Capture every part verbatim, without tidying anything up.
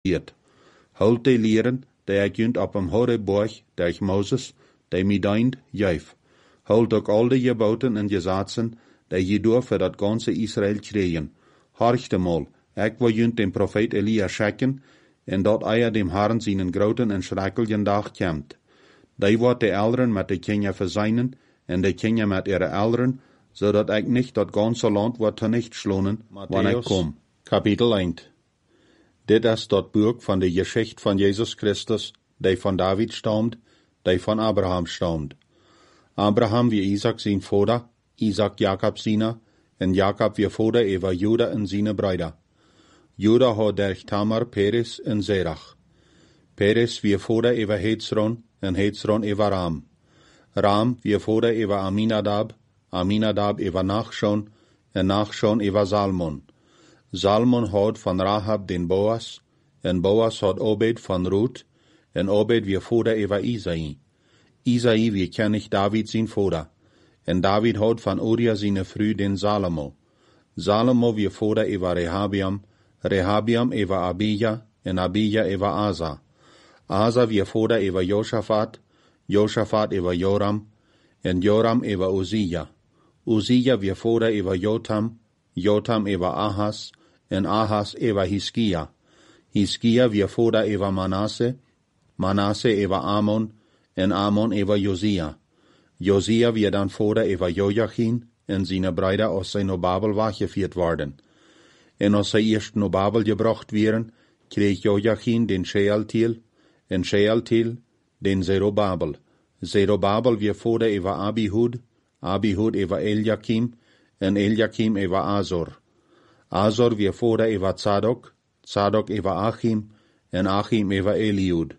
profeteert. Holt die leren, die ik junt op hem Horeborg, durch Moses, die mi deind, juif. Holt ook al die geboten en gezatzen, die je door voor dat ganze Israël kregen. Horchte mal, ik wil junt den profeet Elia schicken, en dat eier dem Herren zijn groten en schrikkelijke dag komt. Die wordt de elderen met de kinderen verzeinen, en de kinderen met ihre elderen, zodat ik niet dat ganze land wordt vernichtschlonen, wanneer ik kom. Kapitel één. Dit is dat boek van de Geschichte van Jezus Christus, die van David stammt, die van Abraham stammt. Abraham wie Isaac zijn vader, Isaac Jacob zijn, en Jacob wie vader over Juda en zijn bruider. Juda had durch Tamar, Peres en Zerach. Peres wie vader over Hezron, en Hezron over Ram. Ram wie vader over Aminadab, Aminadab over Nachshon, en Nachshon over Salmon. Salmon had van Rahab den Boas, en Boas had Obed van Ruth, en Obed wie vader over Isai. Isai wie König David zijn vader, en David had van Uriah zijn vrouw den Salomo. Salomo wie vader over Rehabiam, Rehabiam over Abija, en Abija over Asa. Asa wie vader over Josaphat, Josaphat over Joram, en Joram over Uzziah. Uzziah wie vader over Jotam, Jotam over Ahas, en Ahas over Hiskia. Hiskia wie vader over Manasse, Manasse over Amon, en Amon over Josia. Josia wie dan vader over Joachim, en zijn bruider aus zijn Babel weggeführt worden. En als zij eerst naar Babel gebracht werden, kreeg Joachim den Shealtiel, en Shealtiel den Zerubabel. Zerubabel wie vader over Abihud, Abihud over Eliakim, en Eliakim over Azor. Azor wie vader over Zadok, Zadok over Achim, en Achim over Eliud.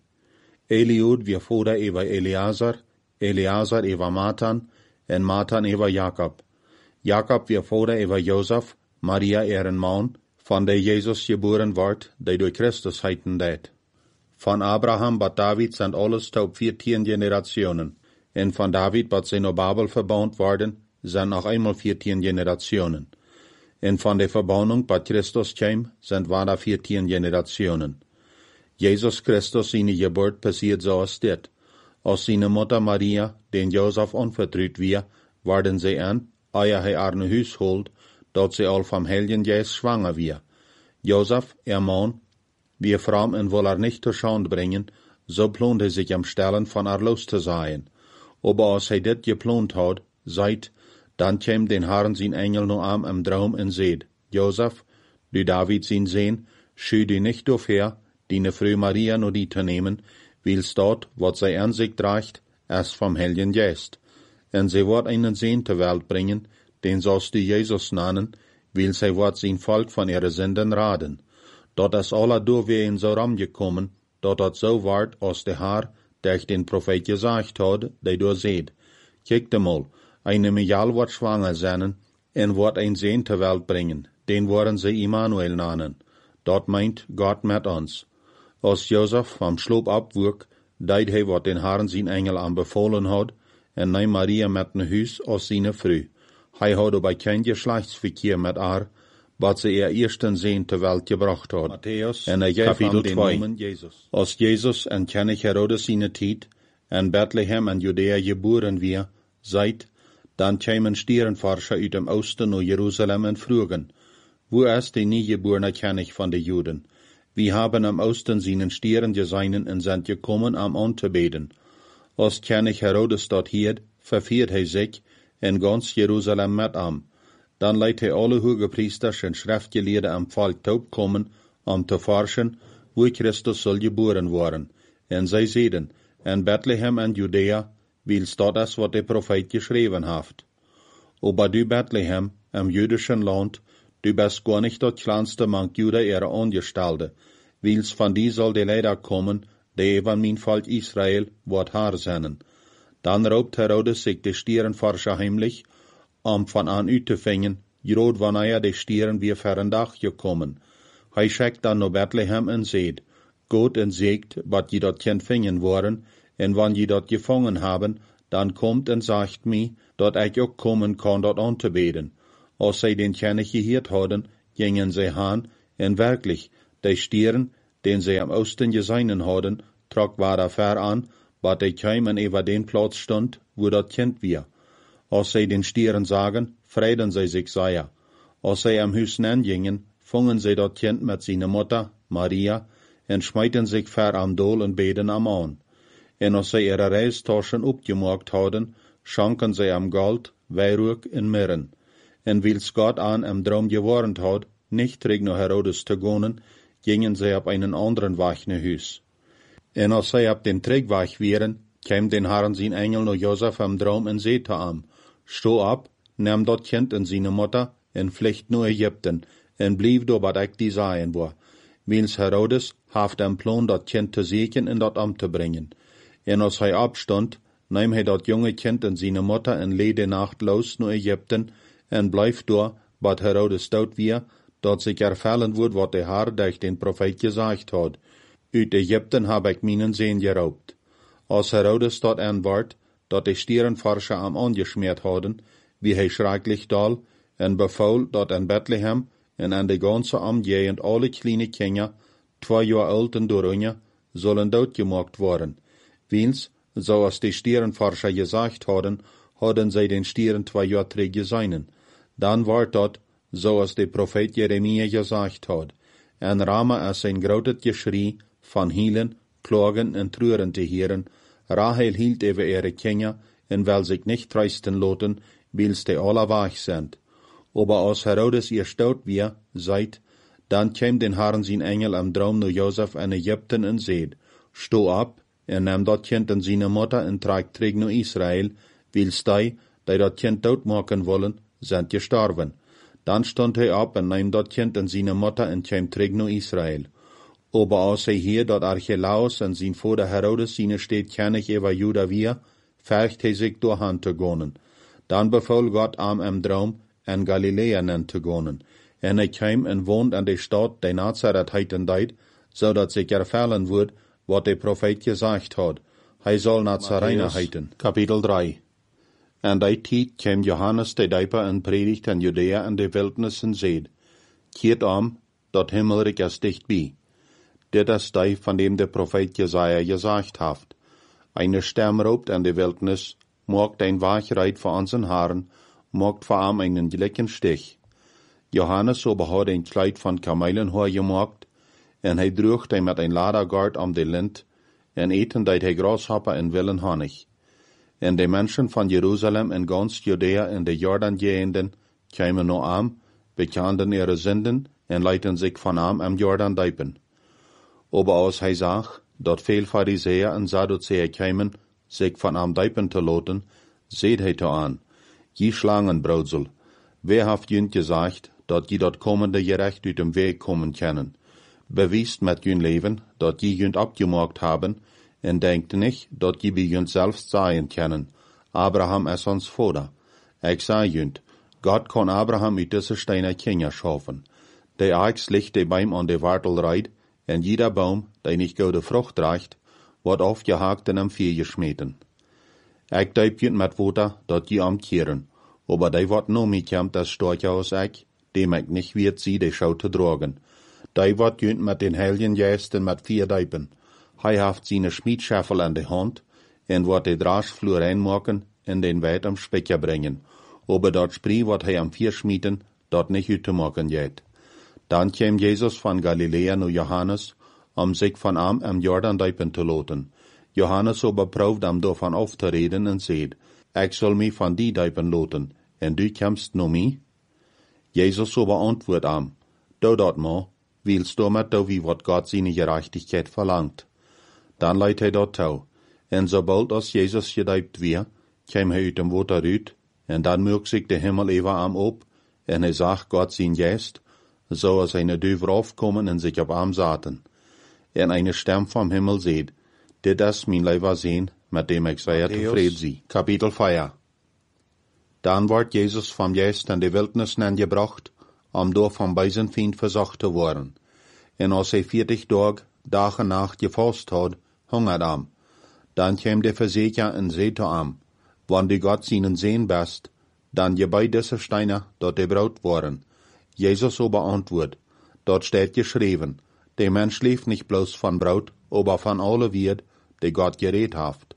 Eliud wie vader over Eleazar, Eleazar over Matan, en Matan over Jacob. Jacob wie vader over Joseph, Maria ihren Mann, van der Jesus geboren wordt, die door Christus heiten deed. Van Abraham bat David zijn alles tot veertien generationen, en van David bat zijn op Babel verbouwd worden, zijn nog eenmaal veertien generationen. En van de verbouwing bat Christus kwam, zijn waarda veertien generationen. Jezus Christus zijn geboorte passiert zoals dit. Als zijn moeder Maria, den Joseph onvertrouwd weer, worden zij aan, eer hij haar naar huis holt, dat zij al vom Heiligen Geist schwanger weer. Joseph, ihr Mann, wie fromm en wil haar nicht zur Schande bringen, so plant hij sich am Stellen von haar los zu sein. Aber als hij dit geplant had, seid, dan kwam den Herrn zijn Engel nur am im Traum en seht, Joseph, du David zijn Sehn, schü du nicht dafür, deine Frau Maria nur die zu nehmen, weil's dort, wat zij an sich tragt, erst vom Heiligen Geist. En sie wird einen Sehn zur Welt bringen, den sollst du Jesus nennen, weil sie wird sein Volk von ihre Sünden raden. Dort ist alle durchwehen so rumgekommen, dort hat so ward, als der Herr, der ich den Prophet gesagt hat, der du seht. Kijkt mal, eine Mial wird schwanger sein, en wird ein Sehn zur Welt bringen, den wollen sie Immanuel nennen. Dort meint Gott mit uns. Als Joseph vom Schlaf abwurk, deed hij wat den Herrn zijn Engel anbefohlen hat, en neem Maria met naar huis als seine Frau. Hij had aber kein Geschlechtsverkehr mit haar, wat ze ihr ersten Sehn zur Welt gebracht hat. Matthäus, en er gaf hem den Namen Jesus. Als Jesus en König Herodes seine Tijd, en Bethlehem en Judäa geboren wir, seid, dann kämen Stierenforscher uit dem Osten naar Jerusalem en frugen, wo ist der niegeborene König von den Juden? Wir haben am Osten seinen Stieren geseinen und sind gekommen, am anzubeten. Als König Herodes dort hielt, verfiert hij sich, en ganz Jerusalem mit am. Dan leidt hij alle Hogepriesters en Schriftgelehrten am Volk opkomen, om te forschen, wo Christus soll geboren worden. En zij zeiden, en Bethlehem en Judäa, weil's dat is wat de Prophet geschreven heeft. Aber du Bethlehem, im jüdischen Land, du bist gar nicht dat kleinste Mank Juda ihre Angestellte, weil's von die soll die Leider kommen, die eben mein Volk Israel wird Haar seinen. Dan raubt Herodes sich de Stierenforscher heimlich, um von an uit te vingen, groot wanneer de Stieren weer ver een dag gekommen. Hij schickt dan naar Bethlehem en zegt, Gott en zegt, wat je dat kent vingen worden, en wann je dat gevangen haben, dan komt en sagt mij, dat ik ook komen kan dat aan te beden. Als zij den König geheerd hadden, gingen zij haan, en werkelijk, de Stieren, den sie am Osten geseinen hadden, trok war da ver an, wat de kwam en über den Platz stund, wo dat Kind wir. Als sie den Stieren sagen, freiden sie sich sehr. Als sie am Hus gingen, fungen sie dat Kind mit seiner Mutter, Maria, en schmeiten sich ver am Dol en beden am an. En als sie ihre Reistaschen opgemaakt hadden, schanken sie am Gold, Weihrauch en Mirren. En wils Gott an am Traum gewarnt had, nicht terug nach Herodes zu gehen, gingen sie auf einen anderen Weg nach Hus. En als sie auf den Trägweg wären, kam den Herrn sein Engel nach Josef am Traum en sagte am, Steh ab, nimm dat Kind en seine Mutter, en vlucht naar Ägypten, en blieb do wat ik die sagen war. Wils Herodes haft am Plan dat Kind te zeken en dat am te brengen. En als hij abstond, nahm hij dat jonge Kind en seine Mutter en leed de Nacht los naar Ägypten, en bleef door, wat Herodes dood weer, dat zich ervallen wordt wat de Herr durch den Prophet gesagt had. Uit Ägypten heb ik mijn zeen geraubt. Als Herodes dat aanwaard, dat de stierenforscher am angeschmiert hadden, wie hij schrecklich dal, en befaul dat in Bethlehem en aan de ganze Omgegend alle kleine Kinder, twee jaar oud en doorunje, zullen doodgemaakt worden. Wiens, zoals de stierenforscher gesagt hadden, hadden zij den stieren twee jaar terug geseinen. Dan wordt dat, zoals de profeet Jeremia gesagt had, en Rama als zijn groot geschrie van hielen, klagen en treuren te heren, Rahel hielt over ihre Kinder, en wil zich nicht trösten lassen, wils die alle wach sind. Aber als Herodes ihr stout wir, seid, dann käm den Herrn sein Engel am Traum nach Josef in Ägypten en seed, Steh ab, en nahm dat Kind en seine Mutter en tragt terug nach Israel, wils die, die dat Kind doodmaken wollen, sind gestorben. Dann stond hij op en nahm dat Kind en seine Mutter en käm terug nach Israel. Aber als hij hier dat Archelaus en zijn vader Herodes seine steht kennig über Juda wir, vergt hij zich door hen te gaan. Dan beval Gott am am Traum en Galilea nen te gaan. En hij kwam en woont aan de stad die Nazareth heiten deed, zodat zich ervallen wordt wat de profeet gezegd had. Hij zal Nazarener heiten. Kapitel drei. En die tijd kwam Johannes de Döper en predigt in Judea en de wildnis en zeid, keert om, dat himmelrijk is dichtbij. Dit is die, van dem de profeet Jesaja gezegd heeft. Eine Stem roept in de wildnis, maakt een Weg voor onze Herren, maakt voor hem einen gelijken Stich. Johannes aber had een kleid van kamelenhoor gemaakt, en hij droeg hij met een ladergaard om de lint, en eten deed hij grasshopper en willen honig. En de mensen van Jeruzalem en gans Judea en de Jordan-gegenden kwamen naar hem, bekenden ihre Sünden en leiten zich van hem am Jordan diepen. Aber als hij zag, dat veel Pharisäer en Sadduceer kwamen, zich van hem diepen te laten, zeid hij te aan, je Schlangenbraudsel, wer heeft junt gezegd, dat je dat komende gerecht uit dem Weg komen kennen? Bewijst met jun leven, dat je junt abgemaakt hebben, en denkt nicht, dat je bij junt selbst sagen kennen, Abraham is ons vader. Ik zei junt, Gott kon Abraham uit deze steine Kinder schaffen. De Axt ligt de Baum an de Wartel reit, en jeder Baum, der nicht gute Frucht trägt, wordt aufgehakt en am Vier geschmeten. Ik deib junt met Water, dat je amkeren, aber die wordt no mitjamt als storcher als ik, dem ik nicht wird sie de Schau te drogen. Die wordt junt met den Helgen jäst en met vier Deipen. Hij haft seine Schmiedschaffel an de Hand, en wordt de Draschflur reinmaken en den Weit am Specker bringen. Aber dat Spree wordt hij am Vier schmieden, dat nicht uitmaken jet. Dan kwam Jesus van Galilea naar Johannes, om zich van hem am Jordan diepen te laten. Johannes aber proefde hem daarvan af te reden en zeid, ik zal mij van die diepen laten, en du komst naar mij? Jesus aber antwoord hem, doe dat maar, wils du met doe wie wat God seine Gerechtigkeit verlangt. Dan leidt hij dat toe, en sobald als Jezus gediept weer, kwam hij uit dem water uit, en dan moog zich de Himmel over hem op, en hij zag God zijn geest, zoals eine Döver aufkommen en sich auf ihm zaten. En eine Stem vom Himmel seht, dit is mijn leiber Sehn, mit dem ich sehr tevreden zie. Kapitel vier. Dan wordt Jesus vom Geest in de Wildnis gebracht, om door vom Beisenfeind versucht te worden. En als hij vierzig dag, dag en nacht gefast had, hungert am. Dan kwam de Verzeker en zei te am, wann du Gott seinen Sehn bist, dann gebei diese Steine, dort de Braut worden. Jesus aber antwoord, dort steht geschrieben, der Mensch lebt nicht bloß von Brot, aber von alle Wied, die Gott geredet haft.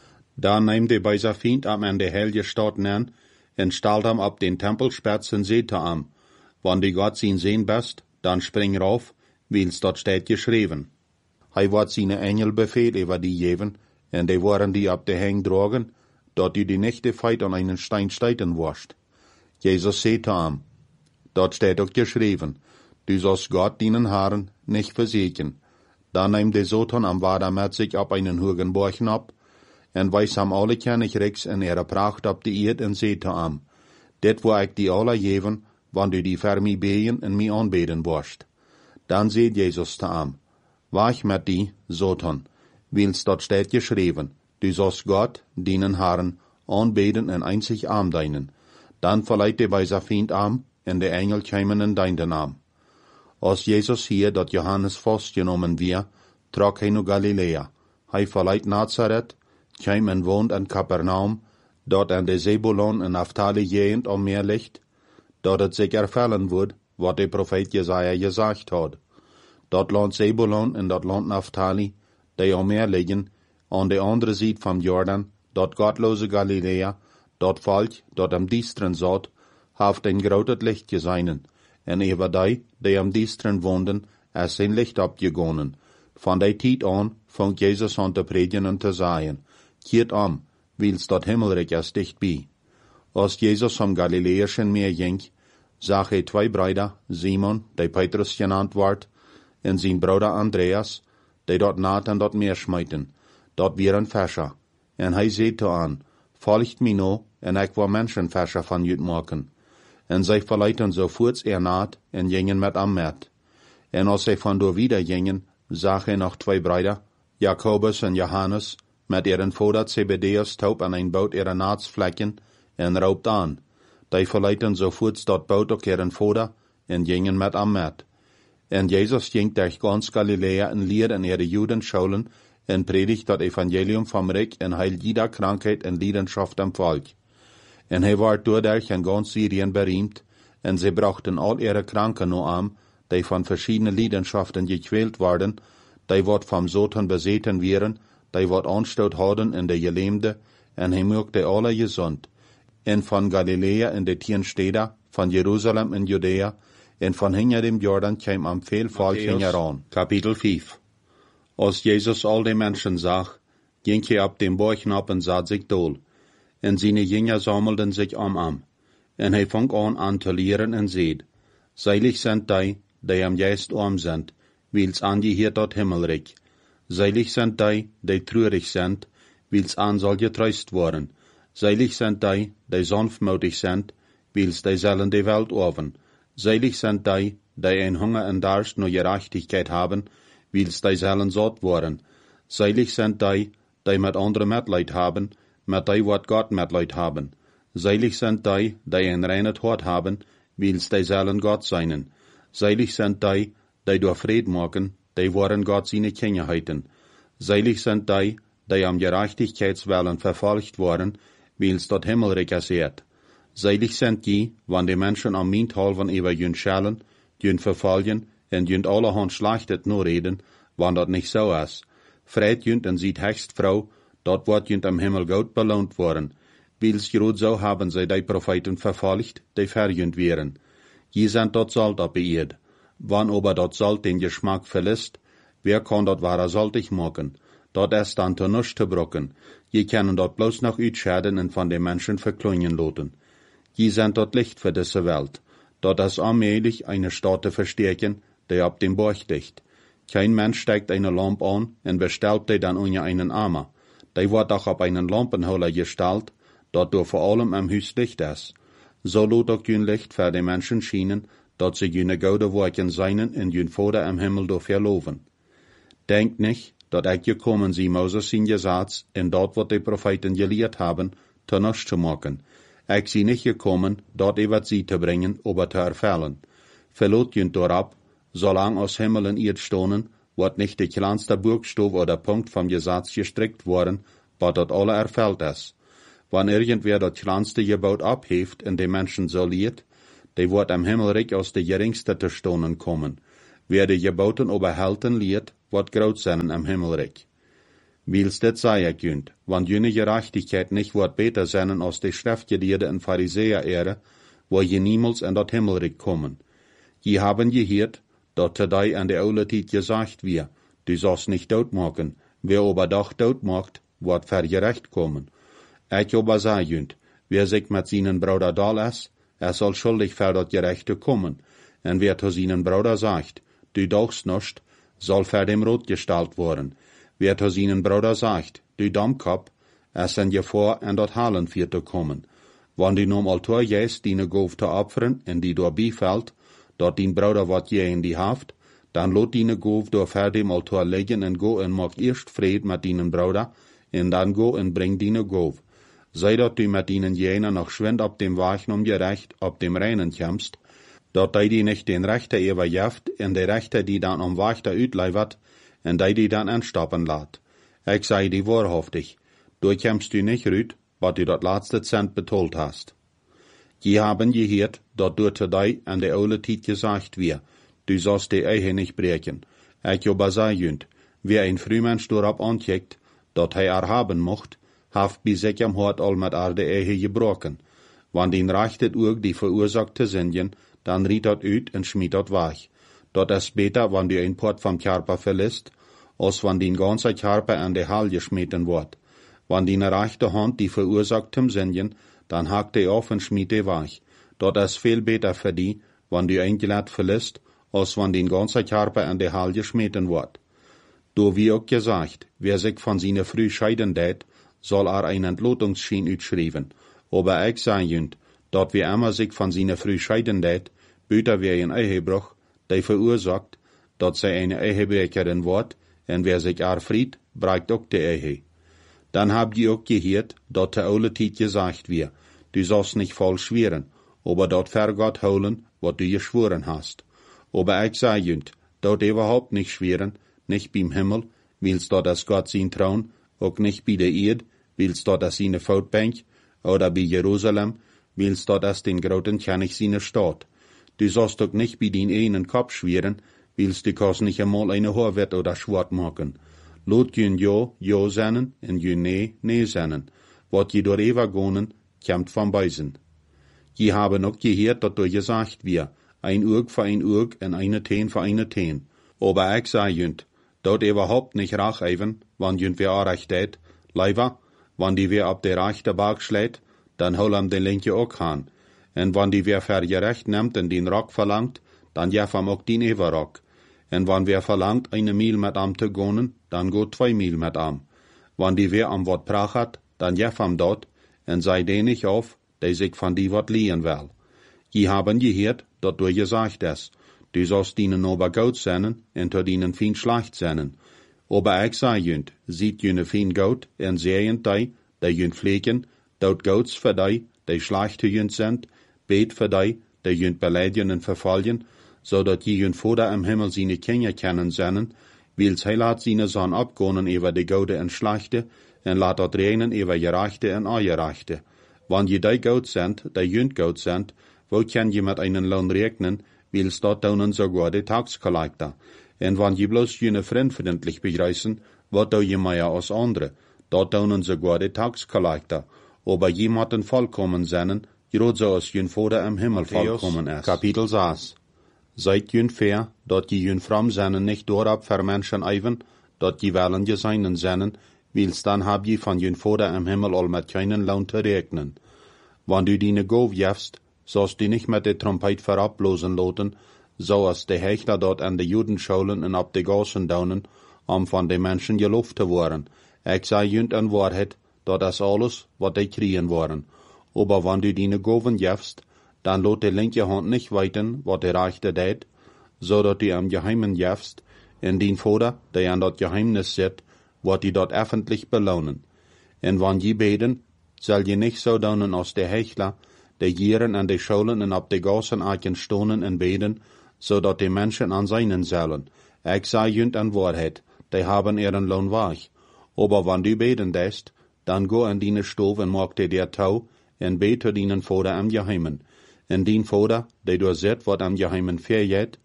Da nehmt er bei sein Feind am an der heilige Stadt nen, en stellt am ab den Tempelspitz en seht am. Wann die Gott sin sehen best, dann spring rauf, wie's dort steht geschrieben. Hij wat seine Engel befehl über die geven, en die waren die ab der Heng drogen, dort die die nächte Feit an einen Stein steiten wascht. Jesus seht am, dort steht auch geschrieben, du sollst Gott dienen Haaren nicht verseken. Da nehmt der Soton am Wader mit sich ab einen hohen Borchen ab, en weis ham alle kennig rechts en ihre Pracht ab die Erd en seht am. Det wo ich die alle geven, wann du die für mi been en mi anbeten wascht. Dann seht Jesus ta am, wach mit die, Soton, wils dort steht geschrieben, du sollst Gott, dienen Herren, anbeten en einzig Arm deinen. Dann verleiht der bei sein Feind am, en der Engel kämen in deinen Arm. Als Jesus hier dort Johannes festgenommen wir, trok hij nu Galilea. Hij verleiht Nazareth, käm en wohnt in Kapernaum, dort an der Zebulon en Naphtali gehend am Meer liegt, dort het sich erfüllen wird, wat der Prophet Jesaja gesagt hat. Dort Land Zebulon en dort Land Naphtali, die am Meer liegen, an der andere Seite vom Jordan, dort gottlose Galilea, dort Volk, dort am Diestren Sot, haft ein grotet Licht geseinen, en über die, die am Diestren wohnden, es sein Licht abgegonnen. Von der Zeit an, fängt Jesus an zu predigen und zu sagen, kiert am, wils dort Himmelreich ist dicht bei. Als Jesus am Galiläischen Meer ging, sah er zwei Brüder, Simon, der Petrus genannt ward, und sein Bruder Andreas, die dort naht an dort Meer schmeiten. Dort wären Fäscher. En hij sagte an, folgt mir no, en ich will Menschenfäscher von jüt machen. En zij verleiten sofort er naht, en gingen mit am Met. En als sie von dort wieder gingen, sah er noch zwei Brüder, Jakobus und Johannes, mit ihren Vater Zebedeus taub an ein Boot ihrer Naatsflecken, en raubt an. Die verleiten sofort dort Boot auch ihren Vater, en gingen mit am Met. En Jesus ging durch ganz Galiläa en leer in ihre Judenschulen, en predigt das Evangelium vom Reich en heilt jeder Krankheit en Leidenschaft am Volk. En hij ward dadurch in ganz Syrien berühmt, en sie brachten all ihre Kranken nur an, die von verschiedenen Leidenschaften gequält waren, die wat vom Soten beseten wären, die wat Anstoot hadden in der Gelähmte, en hij machte alle gesund. En von Galiläa in de tien Städte, von Jerusalem in Judäa, en von hinter dem Jordan käm am viel Volk hingeran. Kapitel fünf. Als Jesus all die Menschen sah, ging er ab dem Borchen ab und sah sich dol. En seine Jünger sammelten sich am am. En hij fang an an zu lehren en seht, seilig sind die, die am Geist arm sind, wils angehört dort Himmelreich. Seilig sind die, die traurig sind, wils an soll getröst worden. Seilig sind die, die sanftmütig sind, wils die sollen die Welt erben. Seilig sind die, die ein Hunger und Durst nach Gerechtigkeit haben, wils die sollen satt worden. Seilig sind die, die mit anderen Mitleid haben, mit die wat Gott Mitleid haben. Seilig sind die, die ein reines Hort haben, wils die sollen Gott seinen. Seilig sind die, die durch Fried machen, die waren Gott seine Kinder heiten. Seilig sind die, die am Gerechtigkeitswillen verfolgt worden, wils dort Himmelreich erseht. Seilig sind die, wann die Menschen am Minthalven über jün schellen, jün verfolgen, en jün allerhand schlechtet nur reden, wann dort nicht so ist. Freit jünt en sieht hecht Frau, dort wird jünt am Himmel gut belohnt worden. Wils gerot so haben sie die Propheten verfolgt, die verjünt wären. Je sind dort Salt ab Erd. Wann aber dort Salt den Geschmack verlässt, wer kann dort wahrer saltig machen? Dort ist dann zu nichts zu brocken. Je können dort bloß noch utschäden und von den Menschen verklungen loten. Je sind dort Licht für diese Welt. Dort ist allmählich eine Stadt zu verstärken, die ab dem Borch liegt. Kein Mensch steigt eine Lampe an und bestellt die dann unter einen Armer. Die wird auch auf einen Lampenholer gestellt, dort durch vor allem am Haus Licht ist. So lot auch jün Licht für die Menschen schienen, dort sie jüne gute Worken seinen und jün Vater im Himmel durch verloven. Denkt nicht, dort ich gekommen sie Moses in Gesetz, und dort wird die Propheten gelehrt haben, zu nichts zu machen. Ich sie nicht gekommen, dort über sie zu bringen, aber zu erfüllen. Verlot jün dorab, solang aus Himmel und Erd stohnen, wird nicht der kleinste Buchstabe oder Punkt vom Gesetz gestrickt worden, was dort alle erfüllt ist. Wenn irgendwer das kleinste Gebot abhebt und die Menschen so lehrt, die wird am Himmelreich aus der geringste zu stohnen kommen. wer de geboten oberhalten liet, wat groot zijn am Himmelreich. Wils det sei ik junt, want jene gerechtigkeit nicht wat beter zijn als de schriftgeleerde en Pharisäer ere, wo je niemals in dat Himmelreich kommen. Je haben geheert, dat te dei an de oude tijd gesagt wir, du sollst nicht doodmaken, wer aber doch doodmaakt, wat vergerecht kommen. Ik aber sei junt, wer sich mit seinen Bruder dal is, er soll schuldig für dat Gerechte kommen, en wer zu seinen Bruder sagt, du dochst nicht, soll für dem Rot gestalt worden. Wer zu seinen Bruder sagt, du Dammkopf, er sind je vor, en dat Halen für zu kommen. Wann du nom Altor jes dine Gove te opferen, en die door bifällt, dat dien Bruder wat je in die haft, dan lot dine Gove door ver dem Altor leggen en go en maak eerst vrede met dinen Bruder, en dan go en bring dine Gove. Sei dat du met dinen jener noch schwind op dem Wagen om je recht op dem Reinen kämpst, dat die die nicht den Rechter überjeft, en de Rechter die dan om Wachter uitleivert, en die die dan anstoppen laat. Ik sei die wahrhaftig, du kämpst du nicht rüt, wat du dat laatste Cent betolt hast. Je haben geheert, dat door te die an de oude tijd gesagt wir, du sollst de Ehe nicht breken. Ik aber sei junt, wer ein Frühmensch dorop aankijkt, dat hij er haben mocht, haft bij zich am hart al met er de Ehe gebroken. Want die reicht het ook die veroorzaakte zinden, dan riet dat uit en schmiet dat weg. Dat is beter, wann du ein Port vom Körper verlässt, als wann die ganze Körper an de Hall geschmeten wordt. Wann die rechte Hand die veroorzaaktem zinden, dan hakt die auf en schmiet die weg. Dat is veel beter für die, wann du ein Gelät verlässt, als wann die ganze Körper an de Hall geschmeten wordt. Do wie ook gesagt, wer sich von seine früh scheiden det, soll er ein Entlotungsschien uitschrijven. Aber ich sei junt, dat wie immer sich von seine früh scheiden det, büter wer ein Ehebruch, der verursacht, dat zij eine Ehebrecherin wordt, en wer sich erfried, breekt ook de Ehe. Dann habt ihr auch geheert, dat der oude tijd gesagt wir, du sollst nicht voll schweren, aber dat ver Gott holen, wat du geschworen hast. Aber ich sei junt, dat überhaupt nicht schweren, nicht beim Himmel, willst dort das Gott sein Trauen, auch nicht bei der Erde, willst dort das seine Foutbank, oder bei Jerusalem, willst dort das den großen König seine Stadt. Du sollst doch nicht bei den einen Kopf schweren, willst du kannst nicht einmal eine Horwett oder Schwert machen. Lot jün jo, jo sennen, en jün nee, nee sennen. Wat je door Eva gonen, kämmt von beisen. Je haben auch gehört, dat du gesagt wir, ein Urg für ein Urg en eine Teen für eine Teen. Aber ich sei jünt, dat überhaupt nicht rach even, wann jünt wer recht det, leider, wann die wer ab der rechte Berg schlägt, dann hol am den linke auch han. En wann die wer vergerecht nimmt en den Rock verlangt, dann jef am auch den Everrock. En wann wer verlangt, eine Mil mit am te gonen, dann go zwei Mil mit am. Wann die wer am Wort prachat, dann jef am dort, en sei den nicht auf, der sich von die Wort liehen will. Je haben gehört, dat du gesagt es, du sollst dienen ober Gout sennen, en to dienen fin schlecht sennen. Aber ich sei jünt, sieht jüne fin Gout, en sehen die, die jünt pflegen, dort Gouts für die, die schlecht jünt sind, bet für die, die jünt beleidigen en verfallen, so dat je jünt Vater im Himmel seine Kinder kennen sennen, wils hij laat seine Sohn abgonen über die Goude en schlechte, en laat dat reinen über gerechte en ongerechte. Wann je die Gout sind, die jünt Gout sind, wo kann je mit einen Lohn rechnen, wils dat daunen sogar die Taxkollektor. En wann je bloß jene vriendvriendlich begreißen, wat dau je mehr als andere, dat daunen sogar die Taxkollektor. Aber jemanden vollkommen sennen, grad so als jün Vater im Himmel vollkommen ist. Kapitel sechs. Seid jün fair, dat je jün fram sennen nicht dorab für Menschen eiven, dat je wollen je seinen sennen, wils dann hab je von jün Vater im Himmel all mit keinen Lohn zu rechnen. Wann du dine Gove jefst, sollst du nicht mit der Trompet verablosen loten, so als die Hechler dort an de Judenschulen en ab de Gassen daunen, um von de Menschen geloofd te worden. Ik sei jünt an Wahrheit, dat is alles, wat die kriegen worden. Aber wann du dine Goven jefst, dann lot de linke Hand nicht weiten, wat de rechte deed, so dat du am Geheimen jefst, en dien Vater, der an dat Geheimnis zit, wat die dort öffentlich belohnen. En wann je beten, soll je nicht so daunen als de Hechler, de Jieren an de Schulen en ab de Gassen eiken stonen en beten, so dat die Menschen an seinen sollen. Ich sei jünt an Wahrheit, die haben ihren Lohn weg. Aber wann du beten dest, dann go an dine Stove en mag de der Tau, en bete dienen Vater am Geheimen. En dien Vater, der du seht, wat am Geheimen verjet,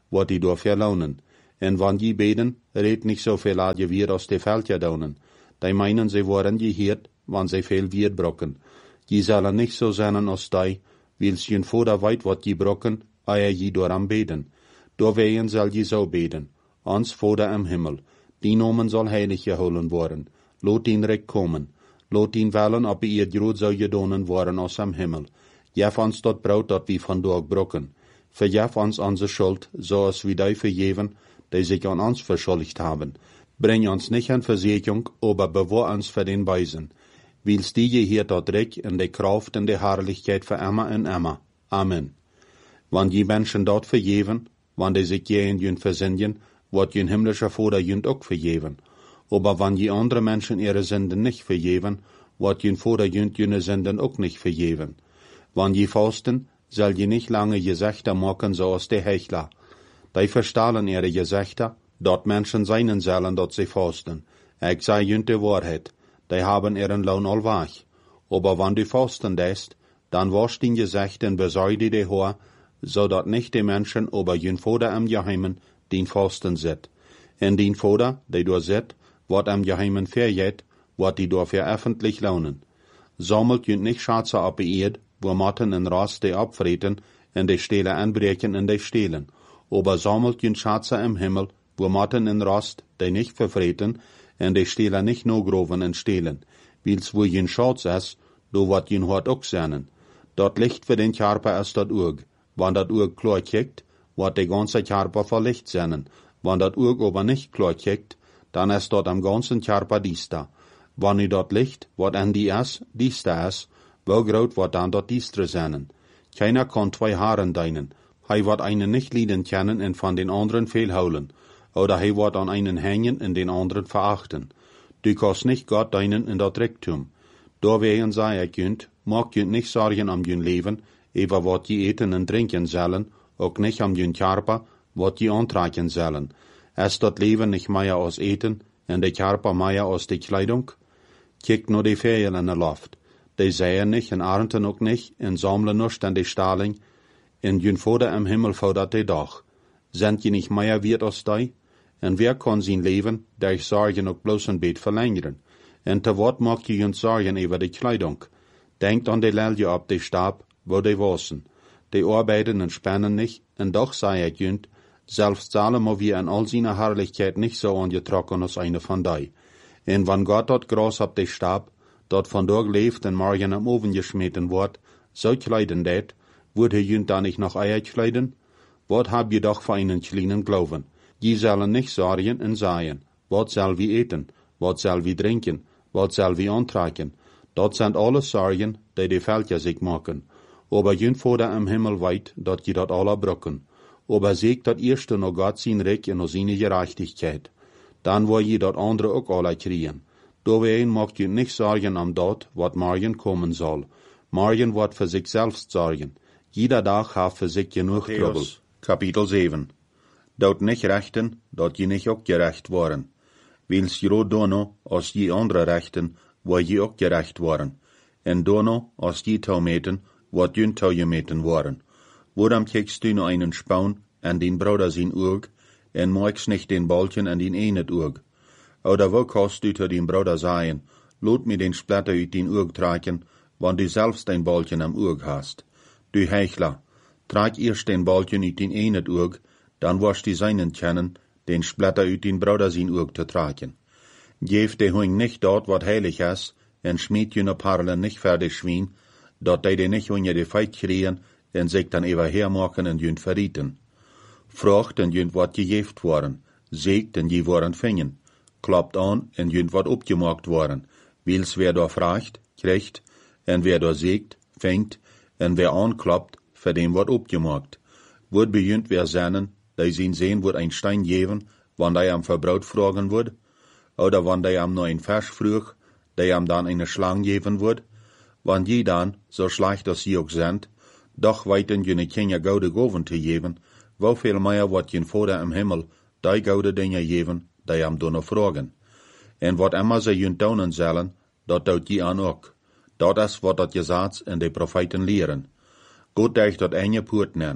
wat die door verlaunen. En wann die beden, red nicht so viel ad je weer aus de Veldje daunen. Die meinen, sie worden geheert, wann sie viel weer brocken. Die sollen nicht so sein als die, wils je voder weit wat die brocken, eier je door am beden. Door wehen soll je so beden, ans Vater im Himmel, die Nomen soll heilig geholen worden, lot ihn recht kommen, lot ihn wellen, ob ihr groot zou gedonen worden aus am Himmel. Jef ons dat brood dat wie vandaag brokken, verjef ons onze schuld, zoals wie die vergeven, die sich an uns verschuldigt haben. Bring uns nicht in Versuchung, aber bewahr uns für den Weisen. Wils die je hier dort recht in der Kraft und der Herrlichkeit für immer und immer. Amen. Wann die Menschen dort vergeben, wann die sich je in jün versündigen, wird jün himmlischer Vater jün auch vergeben. Aber wann die andere Menschen ihre Sünden nicht vergeben, wird jün Vater jün jüne Sünden auch nicht vergeben. Wann die fasten, soll je nicht lange Gesächter machen, so als die Heuchler. Die verstahlen ihre Gesächter, dort Menschen seinen sollen, dort sie fasten. Ich sei jün die Wahrheit, die haben ihren Lohn allwach. Aber wann du fasten lässt, dann wasch den Gesächter und besäude die Haar, so dat nicht die Menschen aber jün Vater am Geheimen den fasten sit. En den Vater, die du sit, wat am Geheimen verjet, wat die dafür öffentlich lohnen. Sammelt jün nicht Schatze ab die Erd, wo Matten en Rast die abfreten, en die Stele anbrechen en die stehlen. Aber sammelt jün Schatze im Himmel, wo Matten en Rast die nicht verfreten, en die Stele nicht no groven en stehlen. Wils wo jün Schatz is, do wat jün hort ook seinen. Dort Licht für den Körper ist dat Urg. Wann dat Urg klar kickt, wat die ganze Körper verlicht seinen. Wann dat Urg aber nicht klar kickt, dann ist dort am ganzen Körper diester. Wann i dort Licht, wat an die is, diester is, wo groot wat dann dort diestre seinen. Keiner kann zwei Haaren deinen. Hei wat einen nicht lieben kennen und von den anderen fehlholen. Oder hei wat an einen hängen und den anderen verachten. Du kannst nicht Gott deinen in dat Rektum. Dawegen sei ich jünt, mag jünt nicht sorgen am jün Leben, über wat je eten en trinken sollen, ook nicht am jün Körper, wat je antragen sollen. Es dat Leben nicht mehr aus Eten, en de Körper mehr aus de Kleidung? Kiek nur die Ferien in der Luft. Die säen nicht, en ernten ook nicht, en sammeln nicht an de Staling, en jün Vater im Himmel fordert die doch. Sind je nicht mehr wert als die? En wer kann sein Leben, durch Sorgen ook bloß ein Bett verlängern? En te wat mag je jün Sorgen über die Kleidung? Denkt an die Lelje ab die Stab, wo die wassen. Die arbeiten und spannen nicht, en doch sei ich jünt, selbst Salomo wie in all seiner Herrlichkeit nicht so angetrocken als eine von die. En wann Gott dort Gras ab die Stab, dort von dort lebt und morgen am Ofen geschmeten wird, so kleiden det, würde jünt da nicht noch Eier kleiden? Wat hab je doch für einen kleinen Glauben? Die sollen nicht sorgen und sagen, wat soll wir eten, wat soll wir trinken, wat soll wir antragen? Dort sind alles Sorgen, die die Völker sich machen. Aber jün Vater im Himmel weit, dat je dat alle brocken. Aber seht dat erste noch Gott sein Recht und seine Gerechtigkeit. Dann wo je dat andere auch alle kriegen. Dawein mag je nicht sorgen am dort, wat morgen kommen soll. Morgen wird für sich selbst sorgen. Jeder Tag hat für sich genug Trouble. Kapitel sieben. Dort nicht rechten, dort je nicht auch gerecht worden. Wils je dono, als je andere rechten, wo je ook gerecht worden. En dono, als die taumeten, wat jün taujemeten worden. Woram kiekst du no einen Spaun, an den Bruder sein Urg, en moikst nicht den Balken an den enet Urg. Oder wo kannst du zu den Bruder sagen, lot mir den Splatter uit den Urg tragen, wann du selbst den Balken am Urg hast. Du Heuchler, trag erst den Balken uit den enet Urg, dann wirst du seinen kennen, den Splatter uit den Bruder sein Urg zu tragen. Geef de Huing nicht dort, wat heilig is, en schmied jüne Parlen nicht fertig schwien, dat die nicht unter die Feit kriegen, en sich dann ewer hermachen en jünt verrieten. Frucht en jünt wat gejeft worden, seegt en je worden fingen, klappt an en jünt wat opgemaakt worden, wils wer da fragt, kriegt, en wer da seegt, fängt, en wer anklappt, für dem wat opgemaakt. Word bejünt wer sennen, die zien sehen wird ein Stein geven, wann die am Verbraut fragen wird, oder wann die am neuen Vers frug, die am dann eine Schlang geben wird, wann die dann, so schlecht als sie auch sind, doch weiten jene Kinder goude Goven zu geben, wo viel mehr wat jen Vater im Himmel, die goude Dinge geben, die am dunne fragen. En wat immer sie jün daunen sollen, dat dout die an ook. Dat is wat dat Gesetz en de Propheten lehren. Gott deich dat enge Poort nen,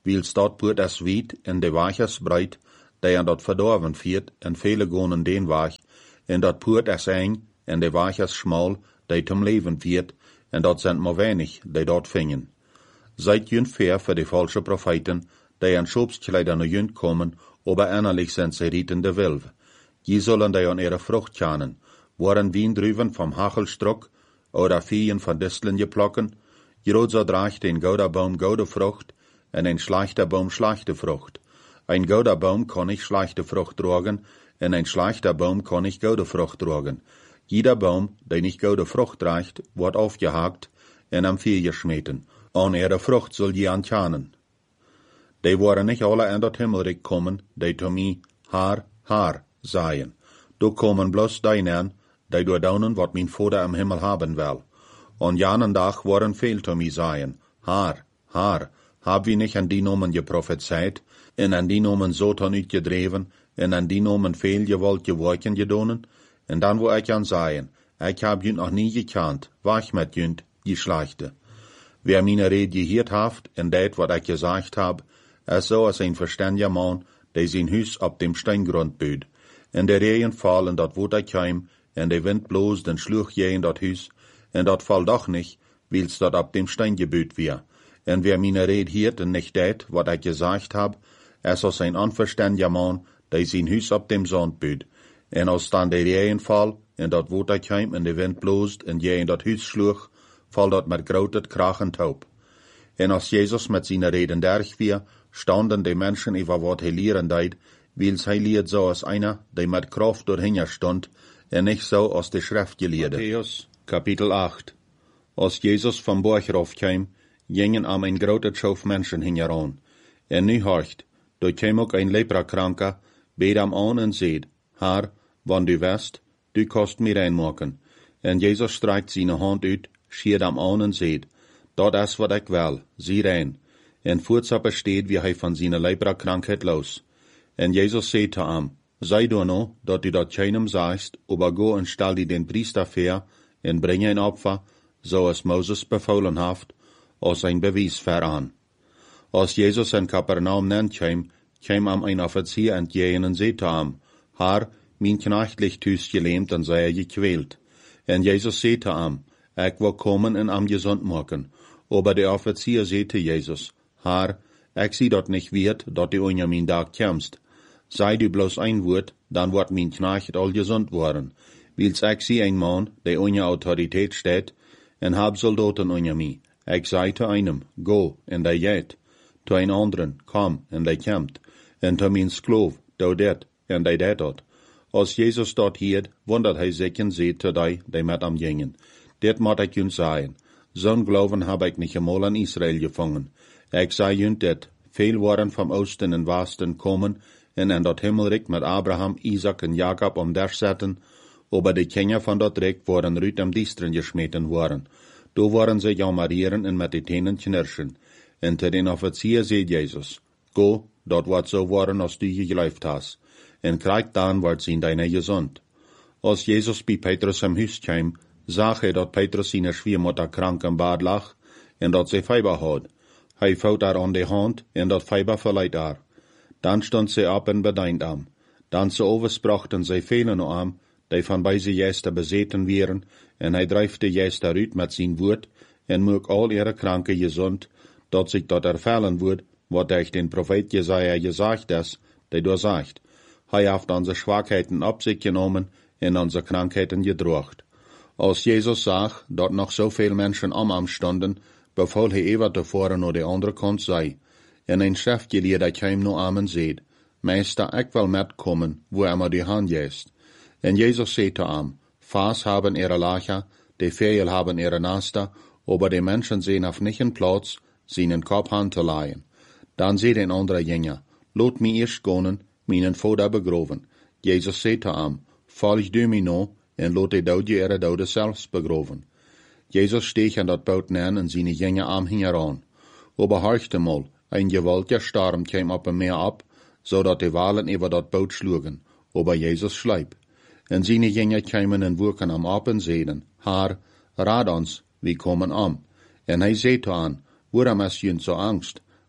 wils dort puert es wiet en de waches breit, die an dat verdorven viert, en vele gonen den wach, en dat puert es eng, en de waches schmal, die zum Leben viert, en dat sind maar wenig, die dort vingen. Seid jünt fair für die falsche Propheten, die an Schobskleider no jünt kommen, aber innerlich sind sie rietende Wilve. Die sollen die an ihre Frucht kennen, waren Wien drüben vom Hachelstruck, oder Viehen von Disteln geplocken, Jrod so dracht ein gouder Baum goude Frucht, en ein schlechter Baum schlechte Frucht. Ein gouder Baum kann nicht schlechte Frucht tragen, en ein schlechter Baum kann nicht goude Frucht tragen. Jeder Baum, der nicht goude Frucht trägt, wird aufgehakt en am Vieh geschmeten. An ihre Frucht soll je ankennen. Die waren nicht alle in dat Himmelreich kommen, die to mi Haar, Haar seien. Du kommen bloß deinen, die du daunen, wat mein Vater im Himmel haben will. Und janen Tag waren viel to mi seien. Haar, Haar, hab wie nicht an die Nomen geprophezeit, en an die Nomen so ton ut gedreven, en an die Nomen viel gewollt geworken gedonen, en dan wo ich an seien, ich hab jünt noch nie gekannt, wach mit jünt, die Schlechte. Wer meine Rede gehiert haft, en dat wat ich gesagt hab, es so als ein verständiger Mann, der sein Hüs ab dem Steingrund büht. En der Regen fallen dat wo ich heim, en der Wind bloß den Schluch je in dat Hüs, en dat fall doch nicht, wils dat ab dem Stein gebüht wir. En wer meine Rede hiert en nicht dat, wat ich gesagt hab, es als ein unverständiger Mann, der sein Hüs ab dem Sand büht. En als dann der Regen fall, en dat wo ich heim, en der Wind bloßt, en je in dat Hüs schluch, fall dat met grotet krachen taub. En als Jesus met zijn reden derg weer, standen die Menschen über wat hij leren deed, wils hij leert so als einer, der met Kraft doorheen stond, en nicht so als de Schrift geleerde. Matthäus, Kapitel acht. Als Jesus vom Borg raufkam, gingen am ein grotet Schauf Menschen hingeran. En nu horcht, dort kam ook ein Leprakranker, beet am an en seed, Haar, wann du west, du kost mir reinmaken. En Jesus streikt seine Hand uit, schiert am an en seed, dat is wat ik wil, zie rein. En voortsappe steht, wie hij van seine Leprakkrankheid los. En Jezus zei te hem, sei du no, dat du dat keinem sagst, aber go en stell die den Priester ver, en bring ein Opfer, so as Moses befohlen haft, als ein Beweis veran. Als Jesus in Kapernaum nennt kam, kam am ein Offizier entgegen en zei te hem, Haar, mein Knecht ligt thuis gelähmt en sei er gequält. En Jesus zei te hem, ik wil komen en am gesund maken. Aber der Offizier sagte Jesus, Haar, ich zie dat nicht wird, dat du unter mein Tag kämst. Sei du bloß ein Wort, dann wird mein Knecht all gesund worden. Wils ich sie ein Mann, der unter Autorität steht, en hab Soldaten unter mi. Ich sei zu einem, go, en der geht. Zu ein anderen, komm, en der kämmt. En zu mein Sklov, do det, en der det dort. Als Jesus dort hiert, wundert hij sich en seht zu die, die mit am gingen. Dit moet ik junt sagen. Zo'n Glauben hab ich nicht einmal in Israel gefangen. Ich sei junt dit, viel waren vom Osten en Westen kommen, en in dat Himmelreich mit Abraham, Isaac en Jakob um der zetten, aber die Kinder von dat Reich waren rüt am Distren geschmeten worden. Do waren sie jammerieren en met die Tenen knirschen. En te den Offizier seht Jesus, go, dat wordt so worden als du geglaubt hast. En krijg dan wordt zien deine gesund. Als Jesus bij Petrus am Hüs kam, zag hij dat Petrus seine Schwiemutter krank im Bad lag, en dat sie Fieber had. Hij vouwt haar aan de hand, en dat Fieber verleiht haar. Dan stond sie op en bedeint am. Dan ze oversprachten zij velen am, die van bij ze Jester bezeten wären, en hij drijft de Jester uit met zijn woord, en moek al ihre Kranke gesund, dat zich dat erfallen wordt, wat durch den Prophet Jesaja gesagt is, der doorzagt. Hij heeft onze Schwachheiten op zich genomen en onze Krankheiten gedrocht. Als Jesus zag dat noch so viel Menschen am am stonden, befahl hij ever te voren naar de andere kant zei. En een schriftgeleerde kwam nu am en zeid, Meister, ik wil metkommen, wo er maar die hand jest. En Jesus zei te hem, Vaas haben ihre Lacher, die Vögel haben ihre Nester, aber die Menschen sehen auf nicht einen Platz, seinen Kopf an zu leihen. Dan zei een andere Jünger, lot mi eerst gonen, meinen Vater begroven. Jesus zei te hem, volg du mi no, en lot die dood je ihre dode zelfs begroven. Jesus steeg aan dat boot neer en zijn Jünger am hing heran. Aber horchte mal, ein gewaltiger Sturm kam op hem meer ab, zodat die Walen über dat boot schlugen, aber Jesus schleip. En seine Jünger kamen en woeken am ab en zeiden, Haar, raad ons, wie komen am. En hij zei to aan, waarom is jünt so angst?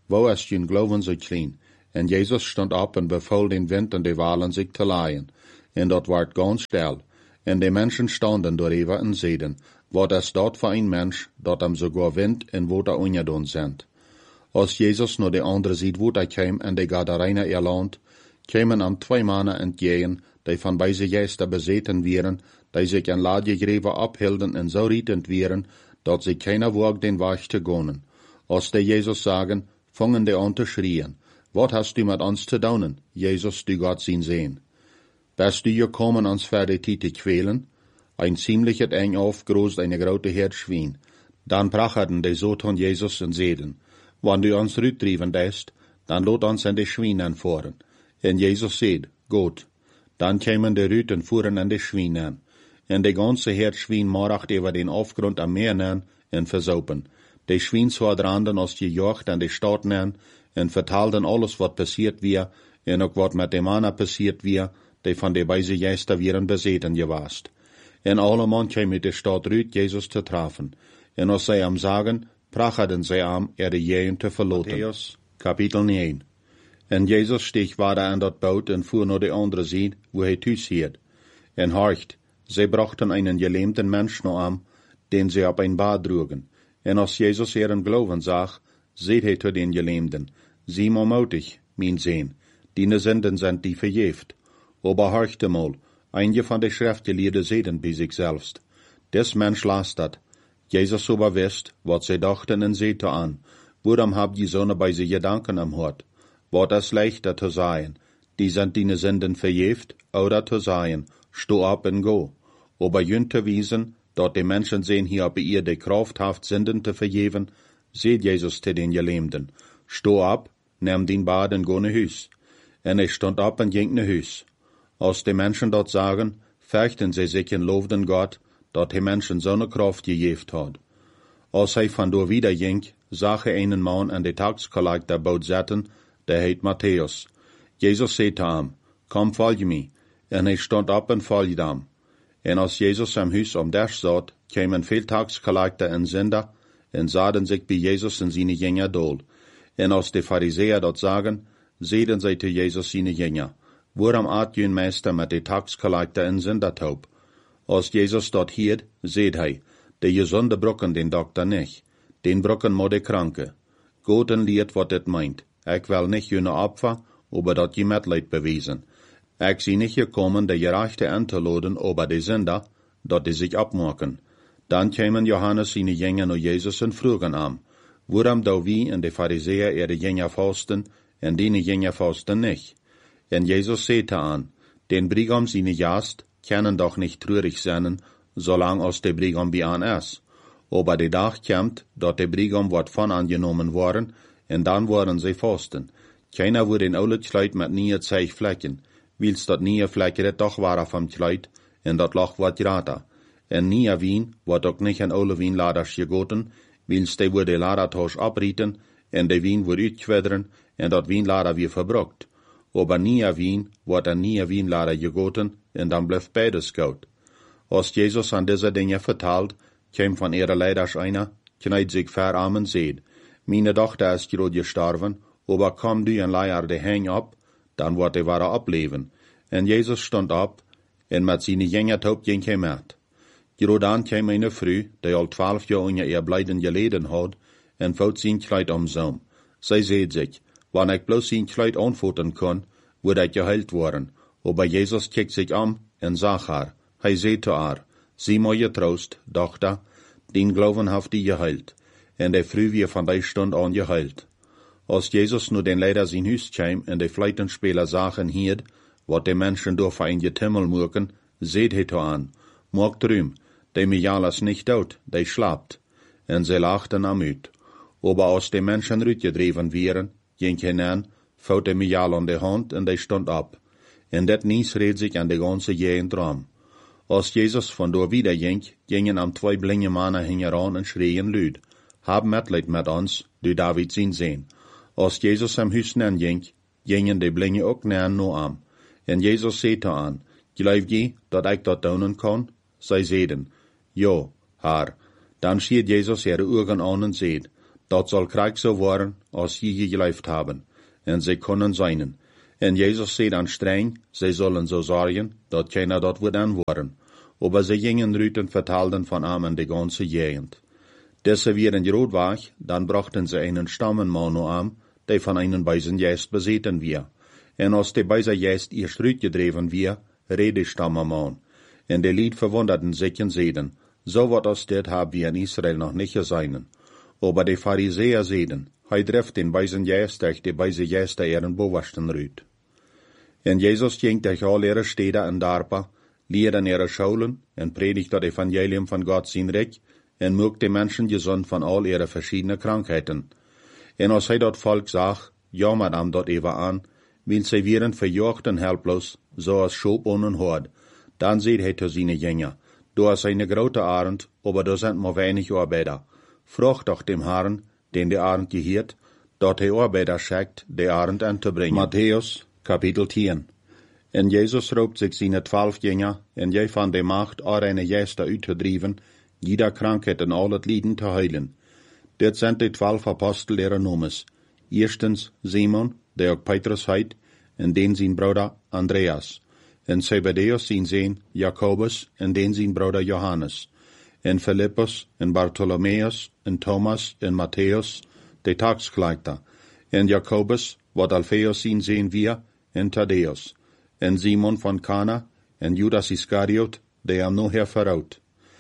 wo ist jun Glauben so klein? En Jezus stond op en beval den Wind en de walen zich te laaien. En dat werd ganz stil. En de mensen stonden doorheen en zeiden, wat is dat voor een mens, dat hem sogar wind en water ongedaan zijn. Als Jezus naar de andere zijde water kwam en de Gadarener erland, kwamen hem twee mannen entgegen, die van deze geesten bezeten waren, die zich in laadjegreven ophielden en zo rietend waren, dat ze keiner wog den weg te gaan. Als de Jezus zagen, vangen de aan te schreien, wat hast du met ons te doen, Jezus, du Gott zien zijn? Bist du gekommen, ons verder te kwelen? Ein ziemlicher eng aufgroß eine grote Herd Schwein. Dan prachten de Soton Jezus en zeiden, wann du ons rüttrieben dest, dan lot ons in de Schweinen voeren. En Jezus zeid, goed. Dan kwamen de Rüt en voeren in de Schweinen. En de ganze Herd Schwein moracht über den Aufgrund am Meer nemen en versaupen. De Schwein zwadranden als je jocht en de Stadt nemen en vertaalden alles wat passiert weer en ook wat met de mannen passiert weer, die van de wijze geister wieren bezeten gewaast. En alleman kwamen de Stadt Rüt Jezus te treffen. En als zij hem zagen, prachten zij hem er de jeën te verloten. Matthäus, kapitel negen. En Jezus steeg wader aan dat boot en voer naar de andere zijde, wo hij thuis hield. En horcht, zij brachten einen gelähmten Mensch naar hem, den zij op een bad droegen. En als Jezus ihren Glauben zag, zeid hij tot den Gelähmten, zie maar mutig, mijn Sehn, die Sünden sind die verjeft. Aber horchte mal, einige von de Schriftgelehrten zeiden bij zich selbst, des Mensch las dat. Jezus aber wist, wat zij dachten en zeide aan, waarom habt je zo'n bij ze Gedanken am Hort? Wat is leichter te zeggen, die sind die Sünden verjeft, oder te zeggen, sto op en go. Aber jünt te wiesen, dat de Menschen sehen hier op ihr de Kraft haft Sünden te verjeven, seht Jezus te den Gelähmten, sto op, neem den Bad en go naar huis. En hij stond op en ging naar huis. Als de Menschen dat zagen, fürchten sie sich en loofden Gott, dat hij Menschen zo'n Kraft gegeven had. Als hij van door wieder ging, zag hij einen man aan de taxcollector boot zetten, der heet Matthäus. Jezus zei te hem, kom volg me. En hij stond op en volgde hem. En als Jezus am huis om des zat, kwamen veel taxcollector en zinder, en zaden zich bij Jezus en zijn jünger dool. En als de Pharisäer dat zagen, zeiden zij te Jezus zijn jünger, waarom aat jun meester met de taxcollector en zindertaub? Als Jezus dat hield, zeid hij, de gezonde brokken den dokter nicht, den brokken moet de kranke. Goed en leert wat dit meint. Ik wil nicht june Opfer, aber dat je Mitleid beweisen. Ik zie nicht gekommen, de Gerechte aan te laden, aber de Sünder, dat die sich abmaken. Dan kwamen Johannes seine Jünger naar Jezus en vroegen am, waarom da wie en de Pharisäer ihre Jünger fasten, en die Jünger fasten nicht? En Jezus zeide aan, den Brigam seine Gast, können doch nicht traurig sein, solang als der Brigam bei an ist. Aber der Tag kommt, dat der Brigam wordt von angenommen worden, en dan worden sie fasten. Keiner wordt in oude Kleid met nieuwe zeig vlekken, wils dat nieuwe vlekken het toch waren van Kleid, en dat lach wat grata. En nieuwe wien wordt ook niet in oude wienladers gegoten, wils die wordt de ladertoos abrieten, en de wien wordt uitkwedderen, en dat wienlader weer verbrukt. Aber nieuwe wien wordt een nieuwe wienlader gegoten, en dan blijft beides goud. Als Jezus aan deze dingen vertaalt, kwam van ihre Leiders einer, kniet zich ver aan en zeid, meine dochter is gerade gestorven, aber komm du en leier de heng op, dan wordt hij ware opleven. En Jezus stond op, en met zijn jünger taub ging hij met. Gerade dan kwam eine Frau, die al twaalf jaar onder ihr blijden geleden had, en vouwt zijn kleid omzoom. Zij zeid zich, wanneer ik bloos zijn kleid aanvoeten kon, wordt ik geheilt worden. Aber Jezus kijkt zich om, en zag haar. Hij zei te haar, zie maar je troost, dochter, den Glauben heeft die geheilt. En de Frau weer van die stund aan geheilt. Als Jezus nu den Leider zijn huis kwam en de Fleitenspeler zagen hierd, wat de Menschen door voor een getimmel moeken, zeid hij te aan, maak drum, de Michal is nicht dood, de slaapt. En zij lachten am uit. Aber als de Menschen uitgedreven wieren, ging hij aan, vouwt de Michal aan de hand en de stond op. En dat nies reed zich aan de ganze Gegend ram. Als Jezus van door wieder ging, gingen am twee blinde mannen hingeran en schreien luid, hab Mitleid met ons, du David zijn Sehn. Als Jezus am huis nen ging, gingen de blinde ook nen no am. En Jezus zei te aan, geloof je dat ik dat doen kan? Zij zeiden, ja, haar. Dan schiet Jezus ihre ogen aan en zeid, dat zal Krieg so worden, als je geleefd haben, en ze kunnen zijn. En Jezus zei dan streng, zij zullen zo zorgen, dat keiner dat wordt aanworden. Aber ze gingen uit en vertelden van Amen de ganze Gegend. Des ze weer in Rood war, dann brachten ze einen Stammenmann aan, der von einen beisen Geist bezeten wir. En als de beise Geist eerst uitgedreven wir, reed de Stammenmann. En de Lied verwunderten sich en zeiden, so wat als dit haben wir in Israel noch nicht gesehen. Aber de Pharisäer zeiden, hij treft den beisen Geist, durch de beise Geist der ihren Bewachten rüt. En Jezus ging durch all ihre Städte en Dorpen, leerde in ihre Schulen, en predigt das Evangelium von Gott sein Reich, en mögt die Menschen gesund von all ihre verschiedenen Krankheiten. En als hij dat Volk zag, jammert am dat even an, weil sie wären verjocht en helplos, so als Schop ohne Hord. Dann seht hij zu seine Jünger, du hast eine grote Arend, aber du sind nur wenig Arbeiter. Frucht doch dem Herrn, den der Arend gehiert, dort hij Arbeiter schickt, der Arend anzubringen. Matthäus, Kapitel tien. En Jezus roept zich seine twaalf Jünger, en jij van de Macht al eine Geister uitgedreven, jeder Krankheit en al het Lieden te heilen. Dit zijn de twaalf Apostel ihrer Nomes. Erstens Simon, der ook Petrus heet, en den zijn Bruder Andreas. En Zebedeus zijn zoon Jakobus, en den zijn Bruder Johannes. En Philippus, en Bartholomeus, en Thomas, en Matthäus, de taxkleiter. En Jakobus, wat Alpheus zijn zoon wir, en Thaddeus. En Simon van Kana, en Judas Iscariot, der hem nachher verraut.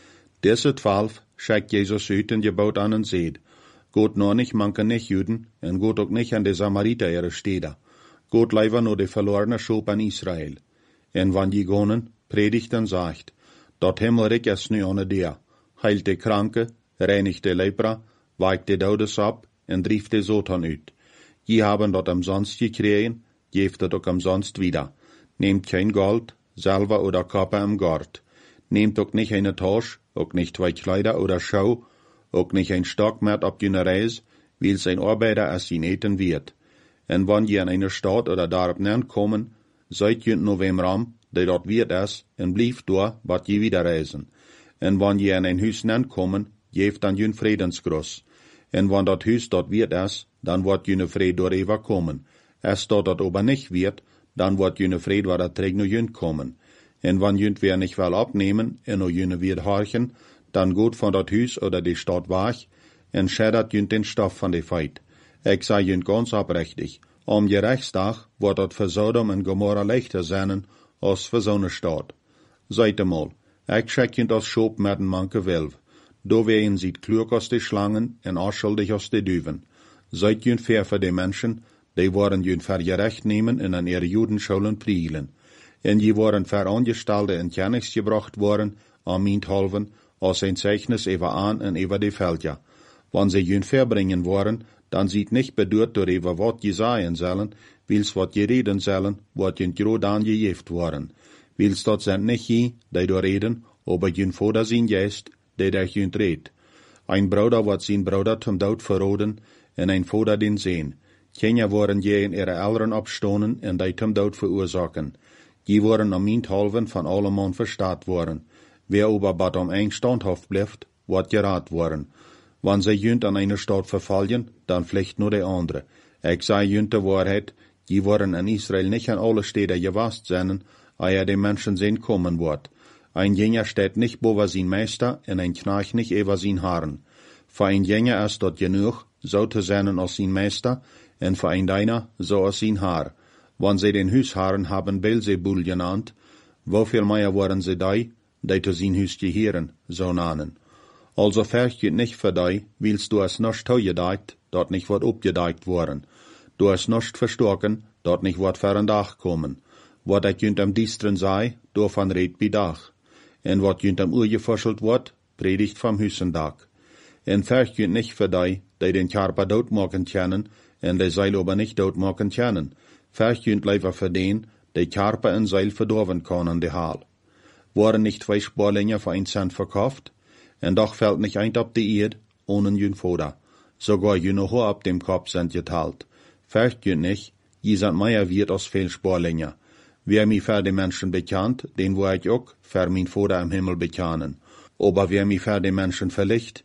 Deze twaalf schickt Jesus uit en gebouwt aan en zeed. Gott nur nicht manke nicht Juden, en Gott ook nicht an de Samariter ihre Städte. Gott leider nur de verlorene Schop an Israel. En wann die gonen, predigt en sagt, dat Himmelreich is nu ohne der. Heilt de Kranke, reinigt de Lepra, weigt de Dodes ab, en drieft de Satan uit. Je haben dat umsonst gekregen, geeft het ook umsonst wieder. Nehmt kein Gold, Silber oder Kopper im Gort. Nehmt ook nicht eine Tasche, ook nicht zwei Kleider oder Schau, ook nicht ein Stock mehr ab jene Reis, weil sein Arbeiter es ihn eten wird. En wann je in eine Stadt oder daarop nern kommen, seid je nur wem ram, der dort wird es, en blief door, wat je wieder reisen. En wann je in ein Huis nern kommen, geeft dan je Friedensgruß. En wann dat Huis dort wird es, dan wordt je Fried door even kommen. Es dort dat aber nicht wird, dan wordt je Fried waar dat träg no jünt kommen. En wann jünt wer nicht wel abnehmen, en no jüne wird horchen, dan goed van dat huis oder die Stadt weg, en schädert jünt den Stoff van de Feit. Ik sei jünt ganz oprechtig, om je rechtsdag wordt dat voor Sodom en Gomorra leichter zijn, als voor zo'n Stadt. Seid mal, ik schek jünt als Schop met een manke Wilf. Do ween ziet klug als de Schlangen en onschuldig als de Duven. Seid jünt fair voor de mensen, die worden jünt vergerecht nemen en aan ihre Judenschulen prielen. En je worden verangestelde en kennis gebracht worden, aan minthalven, als ein Zeichnis über an en über die Felder. Wann sie jün verbringen worden, dann sieht nicht bedurt door über wat je sagen sollen, wils wat je reden sollen, wat jün groot aan gejeft worden. Wils dat sind nicht je, die door reden, aber jün Vater zijn Geist, die durch jün redt. Ein Bruder wat zijn Bruder zum Dood verroden, en ein Vater den Sehen. Kinder worden je in ihre Eltern abstonen en die zum Dood verursachen. Die worden am minthalven van alleman verstaat worden. Wer aber bat om ein standhaft blijft, wordt geraad worden. Wann sie jünt an eine Stadt verfallen, dann vielleicht nur der andere. Ich sei jünt de Wahrheit, die worden in Israel nicht an alle Städte gewast sein, ehe die Menschen sehen kommen wird. Ein Jünger steht nicht boven sein Meister, und ein Knecht nicht über sein Herrn. Für ein Jünger ist dort genug, so zu sein als sein Meister, und für ein Deiner so als sein Herr. Wann sie den Hausherren haben Beelzebul genannt, wofür mehr waren sie da, die zu sein Haus gehören, so nannen. Also fährst du nicht für dich, willst du es nicht toegedeikt, dort nicht wird abgedeikt worden. Du es nicht verstocken, dort nicht wird für ein Dach kommen. Wat ik junt am diestren sei, daarvan reed bij dag. En wat junt am uur geforschelt wordt, predigt vom Hüssendag. En vergt junt nicht für die, die den Körper doodmaken kennen, en die Seil aber nicht doodmaken kennen. Vergt junt liever für den, die Körper en Seil verdorven können, die Haal. Worden nicht zwei Sparlinge für ein Cent verkauft? En doch fällt nicht ein ab die Erde, ohne jün Foda. Sogar jün noch ab dem Kopf sind geteilt. Vergt junt nicht, je sind mehr wert als viel Sparlinge. Wer mi für die Menschen bekannt, den wo ich auch für mein Vater im Himmel bekennen. Aber wer mi für die Menschen verlicht,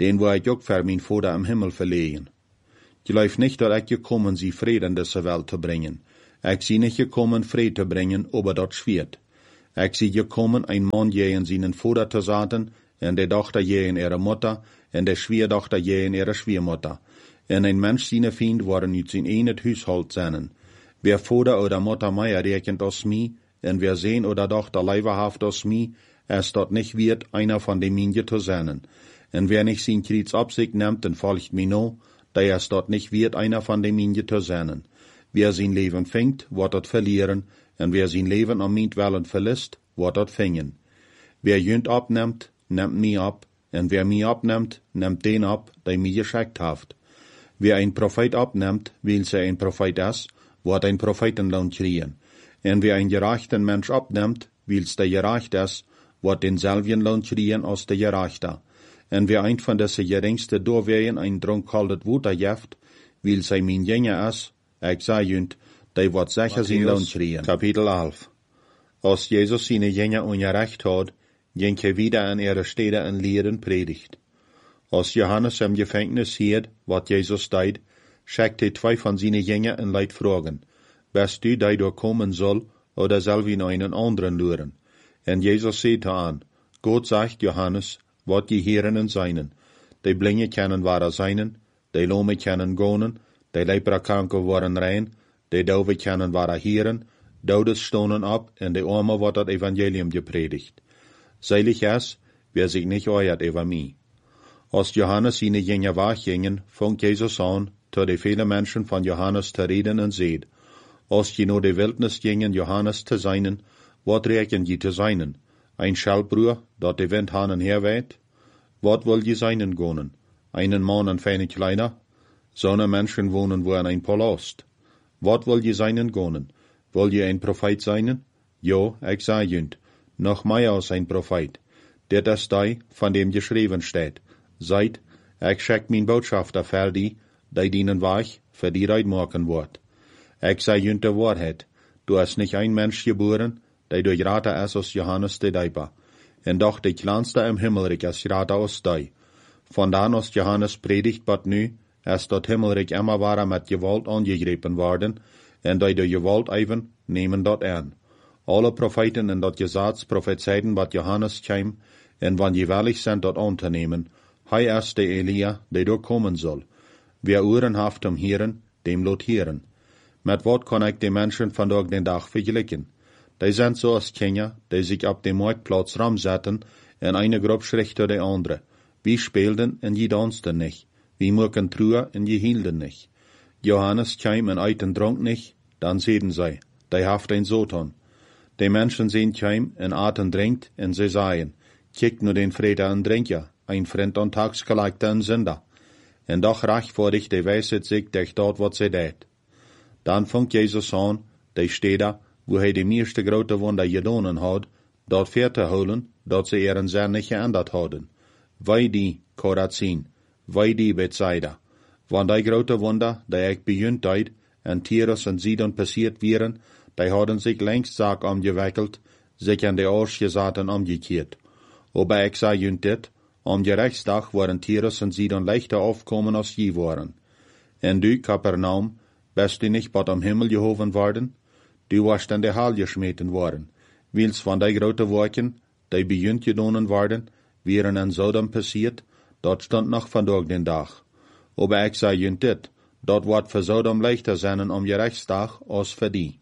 den wo ik ook voor mijn Vader im Himmel verlegen. Geloof nicht, dat ik gekommen sie Frieden in deze Welt te brengen. Ik zie nicht gekommen, Frieden te brengen, aber dat schwert. Ik zie gekommen, ein Mann jehen seinen Vater te zaten, en de dochter jehen ihre Mutter, en de Schwierdochter jehen ihre Schwiermutter. En ein Mensch seine Fiend waren uit zijn enet huishold zijn. Wer Vater oder Mutter meier rekent aus mi, en wer sehen oder Tochter leiberhaft aus mi, es dort nicht wird, einer von dem Minje zu sein. En wer nicht sein Krieg ab sich nimmt, dann folgt mi no, da es dort nicht wird, einer von dem Minje zu sein. Wer sein Leben fängt, wird dort verlieren, en wer sein Leben am Mietwellen verlässt, wird dort fängen. Wer jünd abnimmt, nimmt mi ab, en wer mi abnimmt, nimmt den ab, der mi geschickt haft. Wer ein Prophet abnimmt, weil sie ein Prophet ist, wird ein Prophetenlohn kriegen. En wer ein gerechten Mensch abnimmt, weil's der gerecht ist, wird denselben Lohn kriegen als der Gerechte. En wer ein von diese geringste doorwegen ein drunkkaldet Wuter jeft, weil sei mein Jünger ist, ich sag jünd, der wird sicher sein Lohn kriegen. Kapitel elf. Als Jesus seine Jünger ungerecht hat, ging er wieder an ihre Städte und Lehren predigt. Als Johannes im Gefängnis hielt, was Jesus deed, schickte zwei von seinen Jüngern und leid fragen, bist du, der dort kommen soll, oder soll wir noch einen anderen luren? En Jesus sagte an, Gott sagt Johannes, wat die Heren en seinen, die Blinge kennen wahre seinen, die Lome kennen gonen, die Leprakranke waren rein, die Dove kennen wahre Heren, Dodes stonen ab, en die Arme wordt dat Evangelium gepredigt. Selig is, wer sich nicht euert über mich. Als Johannes seine Jünger weggingen, fing Jesus an, zu die viele Menschen von Johannes zu reden und seht, als je nur die Wildnis gingen, Johannes zu seinen, wat reken je zu seinen? Ein Schellbruer, dat de Wind hanen herweht? Wat will je seinen gonen? Einen Mann en feine Kleider? Zo'n Menschen wohnen wo in ein Palast. Wat will je seinen gonen? Will je ein Prophet seinen? Jo, ich sag jünd, noch mehr als ein Prophet. Der das die, von dem geschrieben steht. Seid, ich schick mein Botschafter für die, die dienen weich, für die Reit machen wird. Ich sag jünd der Wahrheit, du hast nicht ein Mensch geboren, der durch Rata ist als Johannes der Deiber. Und doch die kleinste im Himmelreich ist Rata aus dei. Von dann aus Johannes predigt bat nu, ist dort Himmelreich immer wahrer mit Gewalt angegriffen worden, und die durch Gewalt even, nehmen dort an. Alle Propheten in dat Gesetz prophezeiten, wat Johannes käm, und wann jeweilig sind dort anzunehmen, hei ist der Elia, der dort kommen soll. Wer Ohren haft um Hören, dem lot hören. Mit wat kann ich die Menschen von dort den Tag vergleichen? Die sind so als Kinder, die sich auf dem Marktplatz ramsetzen, und eine Gruppe schrichter die andere. Wie spielten und je dansten nicht. Wie mucken Truhe und je hielten nicht. Johannes käm und eiten Trunk nicht, dann sehen sie, die haft ein Soton. Die Menschen sehen käm und aten trinkt, und sie sagen, kick nur den Freder und Trinker, ein Freund und Tagsgelagter und Sünder. Und doch recht vor dich, die weiset sich, dich dort, was sie tät. Dann fängt Jesus an, die steht da, wo er die meiste grote Wunder gedonen hat, dort fair te holen, dat sie ihren Sinn nicht geändert hadden. Wei die, Korazin, wei die Bethsaida. Wann die grote Wunder, die ich bejunt deed, en Tyrus en Sidon passiert wären, die hadden sich längst Sack umgewickelt, sich an die Arsch gesaten umgekehrt. Aber ich sag junt dit, am Gerechtstag waren Tyrus en Sidon leichter aufkommen als je waren. En du, Kapernaum, bist du nicht bot am Himmel gehoven worden? Du warst in der Hall geschmeten worden. Wils van die grote Wolken, die bejunt gedonen worden, wären in Sodom passiert, dort stand noch vandaag den Dag. Aber ich sag junt dit, dort wordt für Sodom leichter sein am Gerechtstag als für die.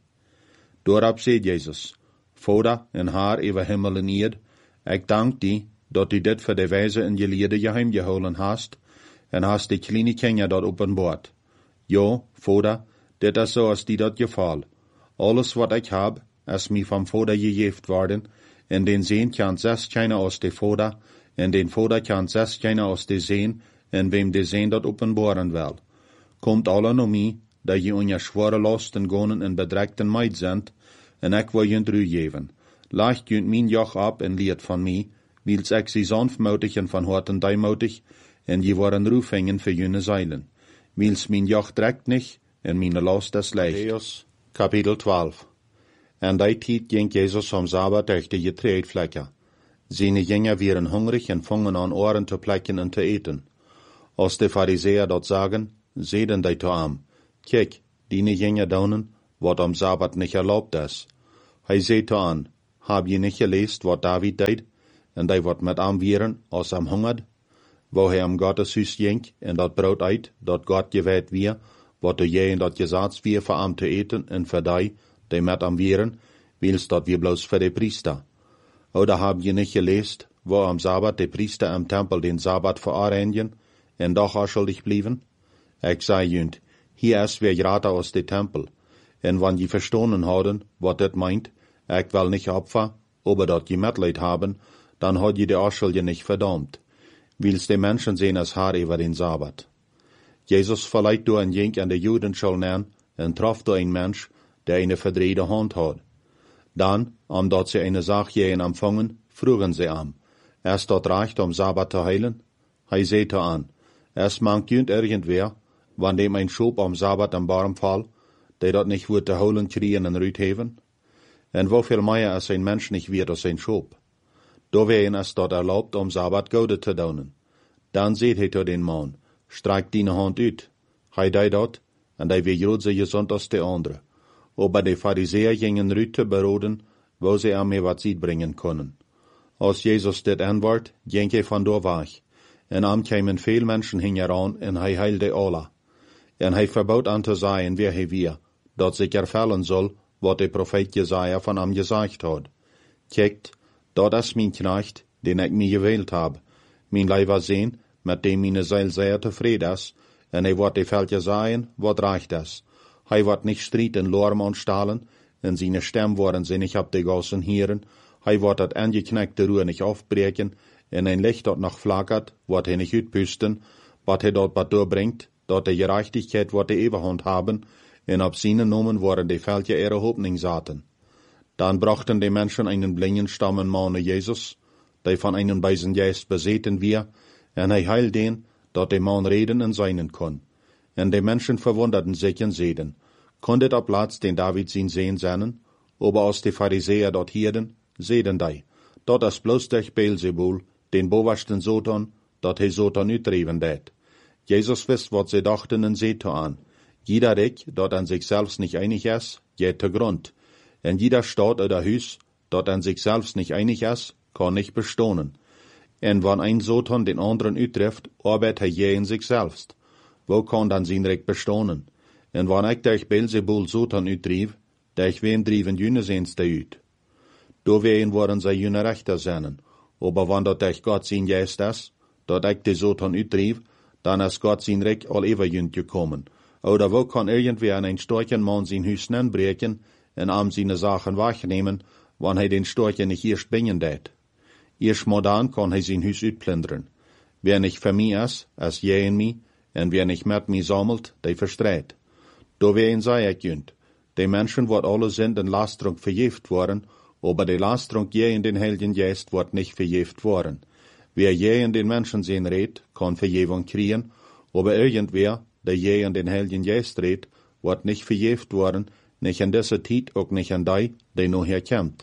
Dorab seht Jesus, Vater en Haar über Himmel en Erd, ich dank die, dat du dit für die Weise in je Liede geheim geholen hast, en hast die kleine Kinder dort openbaart. Jo, Vater, dit is so als die dat gefall. Alles wat ich hab, is mir vom Vater gegeft worden, en den Seen kann zes keiner aus de Vater, en den Vater kann zes keiner aus de Seen, en wem de Seen dat openbaren will. Kommt alle no mi, da je unja schwere Lasten gonen en bedreckten Meid sind, en ik wil junt ru geven. Leicht junt min joch ab en leert van mi, wils ik sie sanftmütig en van horten deimotig, en je waren rufingen für jene Seilen. Wils min joch dreckt nicht, en mine Last is leicht. Kapitel twaalf. En die tijd ging Jesus am Sabbat durch die Getreidflecken. Seine Jünger wären hungrig und fangen an Ohren zu plecken und zu eten. Als die Pharisäer dort sagen, sehen die zu am, kijk, die Jünger daunen, wat am Sabbat nicht erlaubt ist. Hij seht an, hab je nicht gelesen, wat David deed, en die wat mit am wären, als am hungert, wo hij am Gotteshuis ging, en dat Brot eit, dat Gott gewählt wir, wat du je in dat Gesetz wir für am zu eten, en für die, die mit am wären, willst dat wir bloß für die Priester. Oder hab je nicht gelesen, wo am Sabbat die Priester am Tempel den Sabbat verarrangen, en doch auch schuldig blieben? Ich sei jünd, hier ist wir gerade aus dem Tempel, en wann je verstohlen haben, wat dat meint, ich will nicht Opfer, aber dort je Mitleid haben, dann hat je die Ausschuldige nicht verdammt. Willst die Menschen sehen als Haar über den Sabbat. Jesus verleiht du ein Jink an der Judenschule nähen, en troff du ein Mensch, der eine verdrehte Hand hat. Dann, um dort sie eine Sache jähen empfangen, frugen sie am. Erst dort reicht, um Sabbat zu heilen? Hij seht an, es mangt jünd irgendwer, wann dem ein Schub am Sabbat am Baum fall, der dort nicht wird zu holen kriegen und rüt heven? En wofür mehr als ein Mensch nicht wird als ein Schub? Da wären es dort erlaubt, um Sabbat Gode zu daunen. Dann seht he zu den Mann, streckt die Hand ut. Hij dei dort, en die wie jod so gesund als die andere. Aber die Pharisäer gingen Rüte beroden, wo sie am mir wat Sied bringen können. Als Jesus dit antwoord, ging hij van door weg. En am kämen veel Menschen hingeran, en hij heilde alle. En hij verbood an te sagen, wer hij wir, dat sich erfällen soll, wat de Prophet Jesaja van am gesagt hat. Kijkt, dat is mijn knecht, den ik mir gewählt hab. Mijn Leiber sehen, mit dem meine Seele sehr tevreden is, en hij wordt de Veltje sagen, wat reicht es. Hij wordt nicht stried in Lorm und Stahlen, en seine Stem worden sie nicht ab de Gossen hieren. Hij wordt dat angeknackte Ruhe nicht aufbreken, en ein Licht dort noch flackert, wordt hij nicht uitpusten, wat hij dort bat doorbringt, dort de Gerechtigkeit wordt de Eberhand haben, en op seinen Nomen worden de Veltje ihre Hoffnung saten. Dann brachten die Menschen einen blinden stammen Mann Jesus, der von einem beisen Geist beseten wir, en hij heil den, dat de Mann reden en seinen kon. En die Menschen verwunderten sich en seden, konnte der Platz den David sin sehen sennen, aber als die Pharisäer dort hierden, seden die, dort is bloß durch Beelzebul, den boversten Soton, dat he Soton uitdreven deed. Jesus wist wat sie dachten en seht an. Jeder Rick, dat an sich selbst nicht einig is, geht zu Grund. En jeder Staat oder Hüs, dat an sich selbst nicht einig is, kann nicht bestohnen. En wann ein Soton den anderen uittrifft, arbeitet er je in sich selbst. Wo kann dann sein Rick bestohnen? En wann ich durch Beelzebul Soton uitdrief, durch wen driven jüne seens de uit? Do wehen worden sie jüne Rechter sennen. Aber wann dat durch Gott sein Geist is, dat ich de Soton uitdrief, dann is Gott sein Rick all ever jünd gekommen. Oder wo kann irgendwer an ein starken Mann sein Hüs breken en am seine Sachen wegnehmen, wann hij den Storchen nicht erst bringen det? Erst mal dann kann hij sein Hüs uitplündern. Wer nicht für mich is, is je in mich, en wer nicht mit mich sammelt, der verstreit. Do wen sei ich jünd. Die Menschen wird alle sind in Lastrung vergift worden, aber die Lastrung je in den Heiligen Geist wird nicht vergift worden. Wer je in den Menschen sehen redt, kann Vergebung kriegen, aber irgendwer, der je in den Heiligen Geist redt, wird nicht vergift worden, nicht in dieser Zeit, auch nicht an die, die nur herkommt.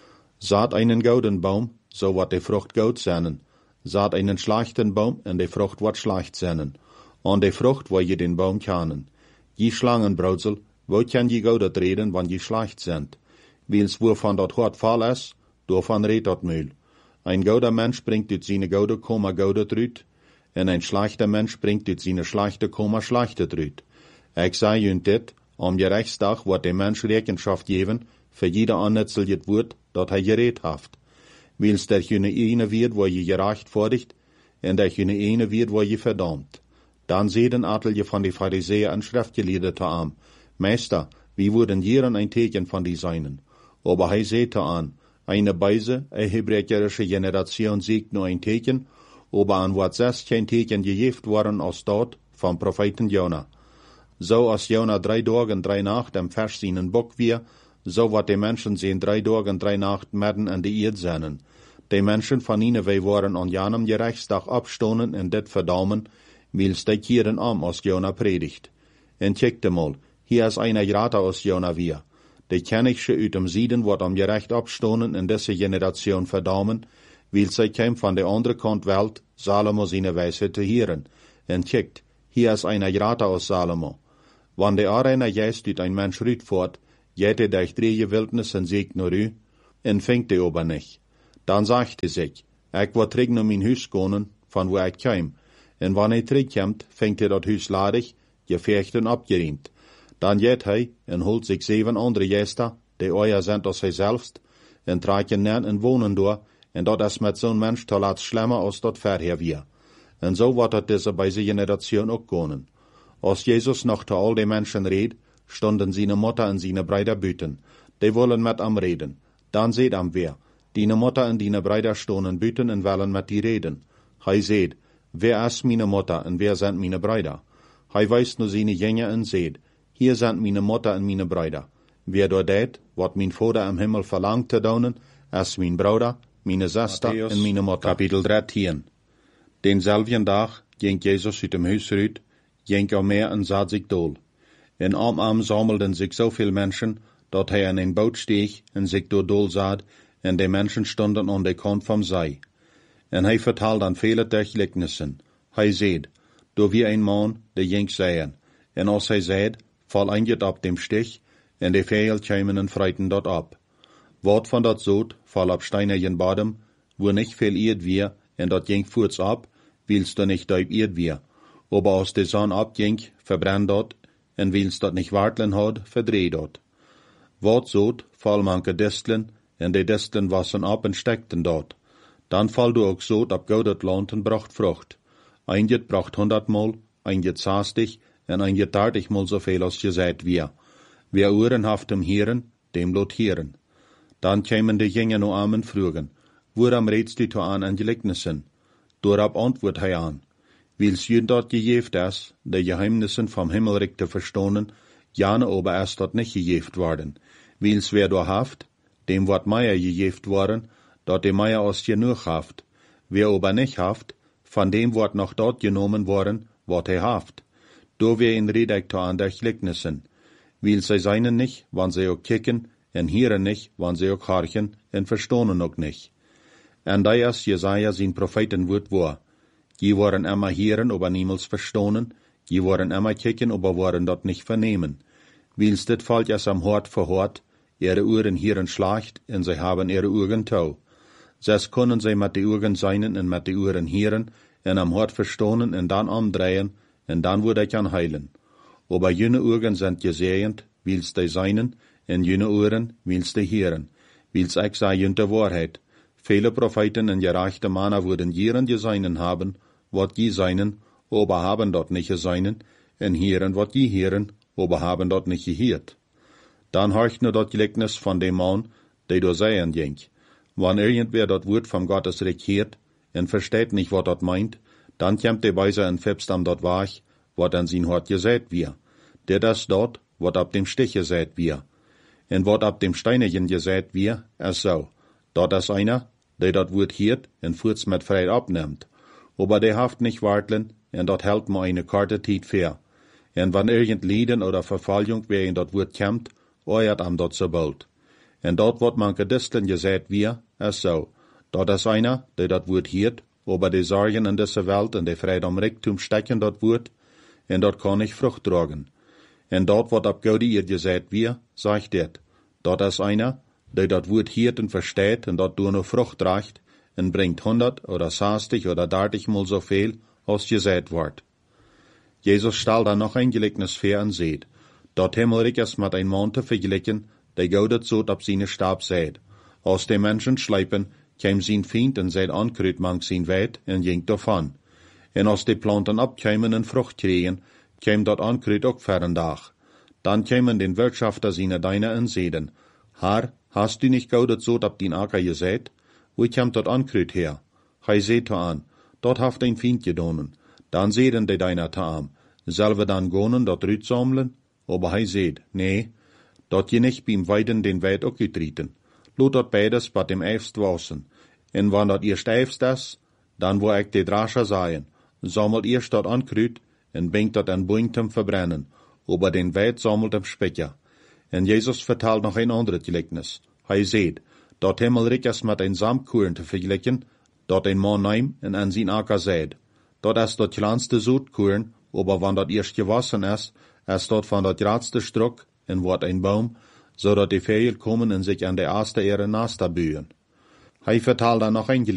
Saat einen gouden Baum, so wird die Frucht goud sein. Saat einen schlechten Baum, und die Frucht wird schlecht sein. An die Frucht, wo je den Baum kennen. Je Schlangenbrautsel, wo kann je goudet reden, wann je schlecht sind? Wils wovon dat hart fall is, davon redt dat Mühl. Ein gouder Mensch bringt ut seine goude Koma goudet rüt, en ein schlechter Mensch bringt ut seine schlechte Koma schlechtet rüt. Ich sei jünd dit, am Gerechtstag wird der Mensch Rechenschaft geben, für jeder annetzeljet Wort, dat hij gereed haft. Wils der jüne eine wird, wo je gerecht vordigt, en der jüne eine wird, wo je verdammt. Dann sehen Atelje von die Pharisäer an Schriftgelehrte am, Meister, wie würden jeren ein Teken von die seinen? Aber hij sehte an, eine Beise, eine hebräische Generation siegt nur ein Teken, aber an wat sechs kein Teken gegeft worden als dort vom Propheten Jona. So als Jona drei Tage und drei Nacht am Vers seinen Bock wir, so wat die Menschen sehen drei Tage und drei Nacht mitten an die Erde seinen. Die Menschen von Nineveh waren an jenem Gerechtstag abstonen und det verdammen, wils die kieren am als Jona predigt. En checkte mal, hier is einer Grata aus Jona wir. De Kennigsche uit dem Sieden wordt am Gerecht abstonen in deze Generation verdammen, Weil zij kwam van de andere kant Welt, Salomo seine Weisheit te hören. En kijkt, hier ist einer Grater aus Salomo. Wann der Arena jäst ut ein Mensch rüt fort, geht er durch drei Wildnis en siegt nur u, en fängt er aber nicht. Dann sagt er sich, ich will terug naar mein Huis gehen, von wo ich kam. En wann er terugkommt, fängt er dat Huis ladig, gefecht en abgeriemt. Dann geht er en holt sich sieben andere Gäste, die euer sind als hij selbst, en tragen nen en wohnen door, en dat is met zo'n Mensch te laat schlimmer als dat verher wir. En zo wordt het deze bij zijn Generation ook gaan. Als Jezus nog te al die Menschen reed, stonden seine Mutter en seine Brüder büten. Die wollen met am reden. Dan seht am wer. Dine Mutter en dine Brüder stonden büten en willen met die reden. Hij seht, wer is meine Mutter en wer sind meine Brüder? Hij weist nu seine Jünger en seht, hier sind meine Mutter en meine Brüder. Wer door deed, wat mijn Vader im Himmel verlangt te doen, is mijn Bruder, meine Schwester en meine Mutter. Kapitel dreizehn. Denselben Dag ging Jezus uit dem Huis uit, ging er meer en zat zich dool. En am am sammelden zich zoveel mensen, dat hij in een boot steeg en zich door dool zat, en de mensen stonden aan de kant van zee. En hij vertelde aan vele gelijkenissen. Hij zeid, door wie een man, de ging zeien. En als hij zeid, val einget op dem stich, en de vijel kwamen en freiten dat op. Wat van dat zoot, val op steinigen bodem, wo nicht veel eerd weer, en dat ging voorts op, wils er nicht duip eerd weer. Aber als de zon opging, verbrennt dat, en wils dat nicht wartelen had, verdreht dat. Wat zoot, val manke distelen, en de distelen wassen op en stekten dat. Dan val du ook zoot op goudet land en bracht vrucht. Einget bracht honderdmal, einget zestig, en einget dertigmal zoveel als je zijt weer. Wer Ohren haft im Hieren, dem lot hieren. Dan kämen de Jünger no am en frugen, woran redst du to an an Gelijknissen? Dorab antwoord hij aan, wils jün dat gejeft is, de Geheimnissen vom Himmelreich te verstonen, jane ober erst dat nicht gejeft worden. Wils wer do haft, dem wat Meier gejeft worden, dat de Meier aus genug haft. Wer ober nicht haft, von dem wat noch dort genommen worden, wat hij haft. Do wer in redektor an der Gelijknissen. Wils zij seinen nicht, wann sie ook kicken, en hieren nicht, wann sie ook harchen, en verstonen ook nicht. En da is Jesaja zijn Prophetenwoord war. Die waren immer hieren, aber niemals verstonen, die waren immer kicken, aber waren dort nicht vernehmen. Wils dit fällt es am Hort verhort, ihre Ohren hieren schlacht, en sie haben ihre Ohren tau. Ses können sie mit die Ohren seinen en mit die Ohren hieren, en am Hort verstonen en dann umdrehen, en dann würde ich an heilen. Aber jene Ohren sind gesehend, wils die seinen, en jene Ohren, wils die hieren. Wils ich sei jünte Wahrheit. Viele Propheten en gerechte Männer würden jieren geseinen haben, wat je seinen, aber haben dort nicht geseinen, en hieren wat je hieren, aber haben dort nicht gehiert. Dann horcht nur dort Gleichnis von dem Mann, der do seien ging. Wann irgendwer dort Wort vom Gottes regiert, en versteht nicht, wat dort meint, dann kommt der Weiser en fipst am dort wach, wat an sin Hort gesät wir. Der das dort, wat ab dem Stich gesät wir. En wat ab dem Steinigen gesät wir, es so. Dort ist einer, der dort Wort hiert, en furz mit Freit abnimmt. Aber der haft nicht wartlen, en dort hält ma eine Karte Tiet fair. En wann irgend Lieden oder Verfallung wer in dort Wort kämmt, euert am dort so bald. En dort wat manke Disteln gesät wir, es so. Dort ist einer, der dort Wort hiert, aber die Sorgen in dieser Welt und die Freit am Reichtum stecken dort Wort, en dort kann ich Frucht tragen. En dort wat ab Gode ihr gesät wir, sagt det. Dort ist einer, der dort Wort hiert und versteht und dort nur noch Frucht tragt und bringt hundert oder sechzig oder dertigmal so viel, als gesät wird. Jesus stellt dann noch ein Gleichnis vor und seht, dort Himmelreich ist mit ein Mann zu vergleichen, der gaudet so ab seine Stab sät. Als die Menschen schleipen, käm sein Feind und seid ankrüt mang sein Weit und ging davon. Und als die Planten abkämen und Frucht kriegen, käm dort ankrüt auch fern Dach. Dann kämen den Wirtschafter seine Deine und seiden, Herr, hast du nicht gaudet so ab din Acker gesät? Wo kämt dort ankrüt her? Hei seht an, dort haft ein Feind gedonen. Dann seeden de Deiner taam, selbe dann gonen dort rüt sammeln? Aber hei seht, nee, dort je nicht beim Weiden den Weit auch getrieten. Lot dort beides bei dem Eifst wassen. En wann dort ihr steifst das, dann wo ich de Drascher seien, sammelt ihr dort ankrüt, en bringt dort an Buintem verbrennen, aber den Weit sammelt am Specher. En Jesus vertelt noch ein anderes Gleichnis. Hei seht, dort Himmelreich ist mit ein Samkuren zu vergleichen, dort ein Mann neim en an sein Acker säd. Dort ist dort kleinste Sudkuren, aber wann dort erst gewassen ist, ist dort von dort gradste Struck en wird ein Baum, so dat die Vögel kommen und sich an der erste ihre Nester bühen. Hij vertelt dann noch ein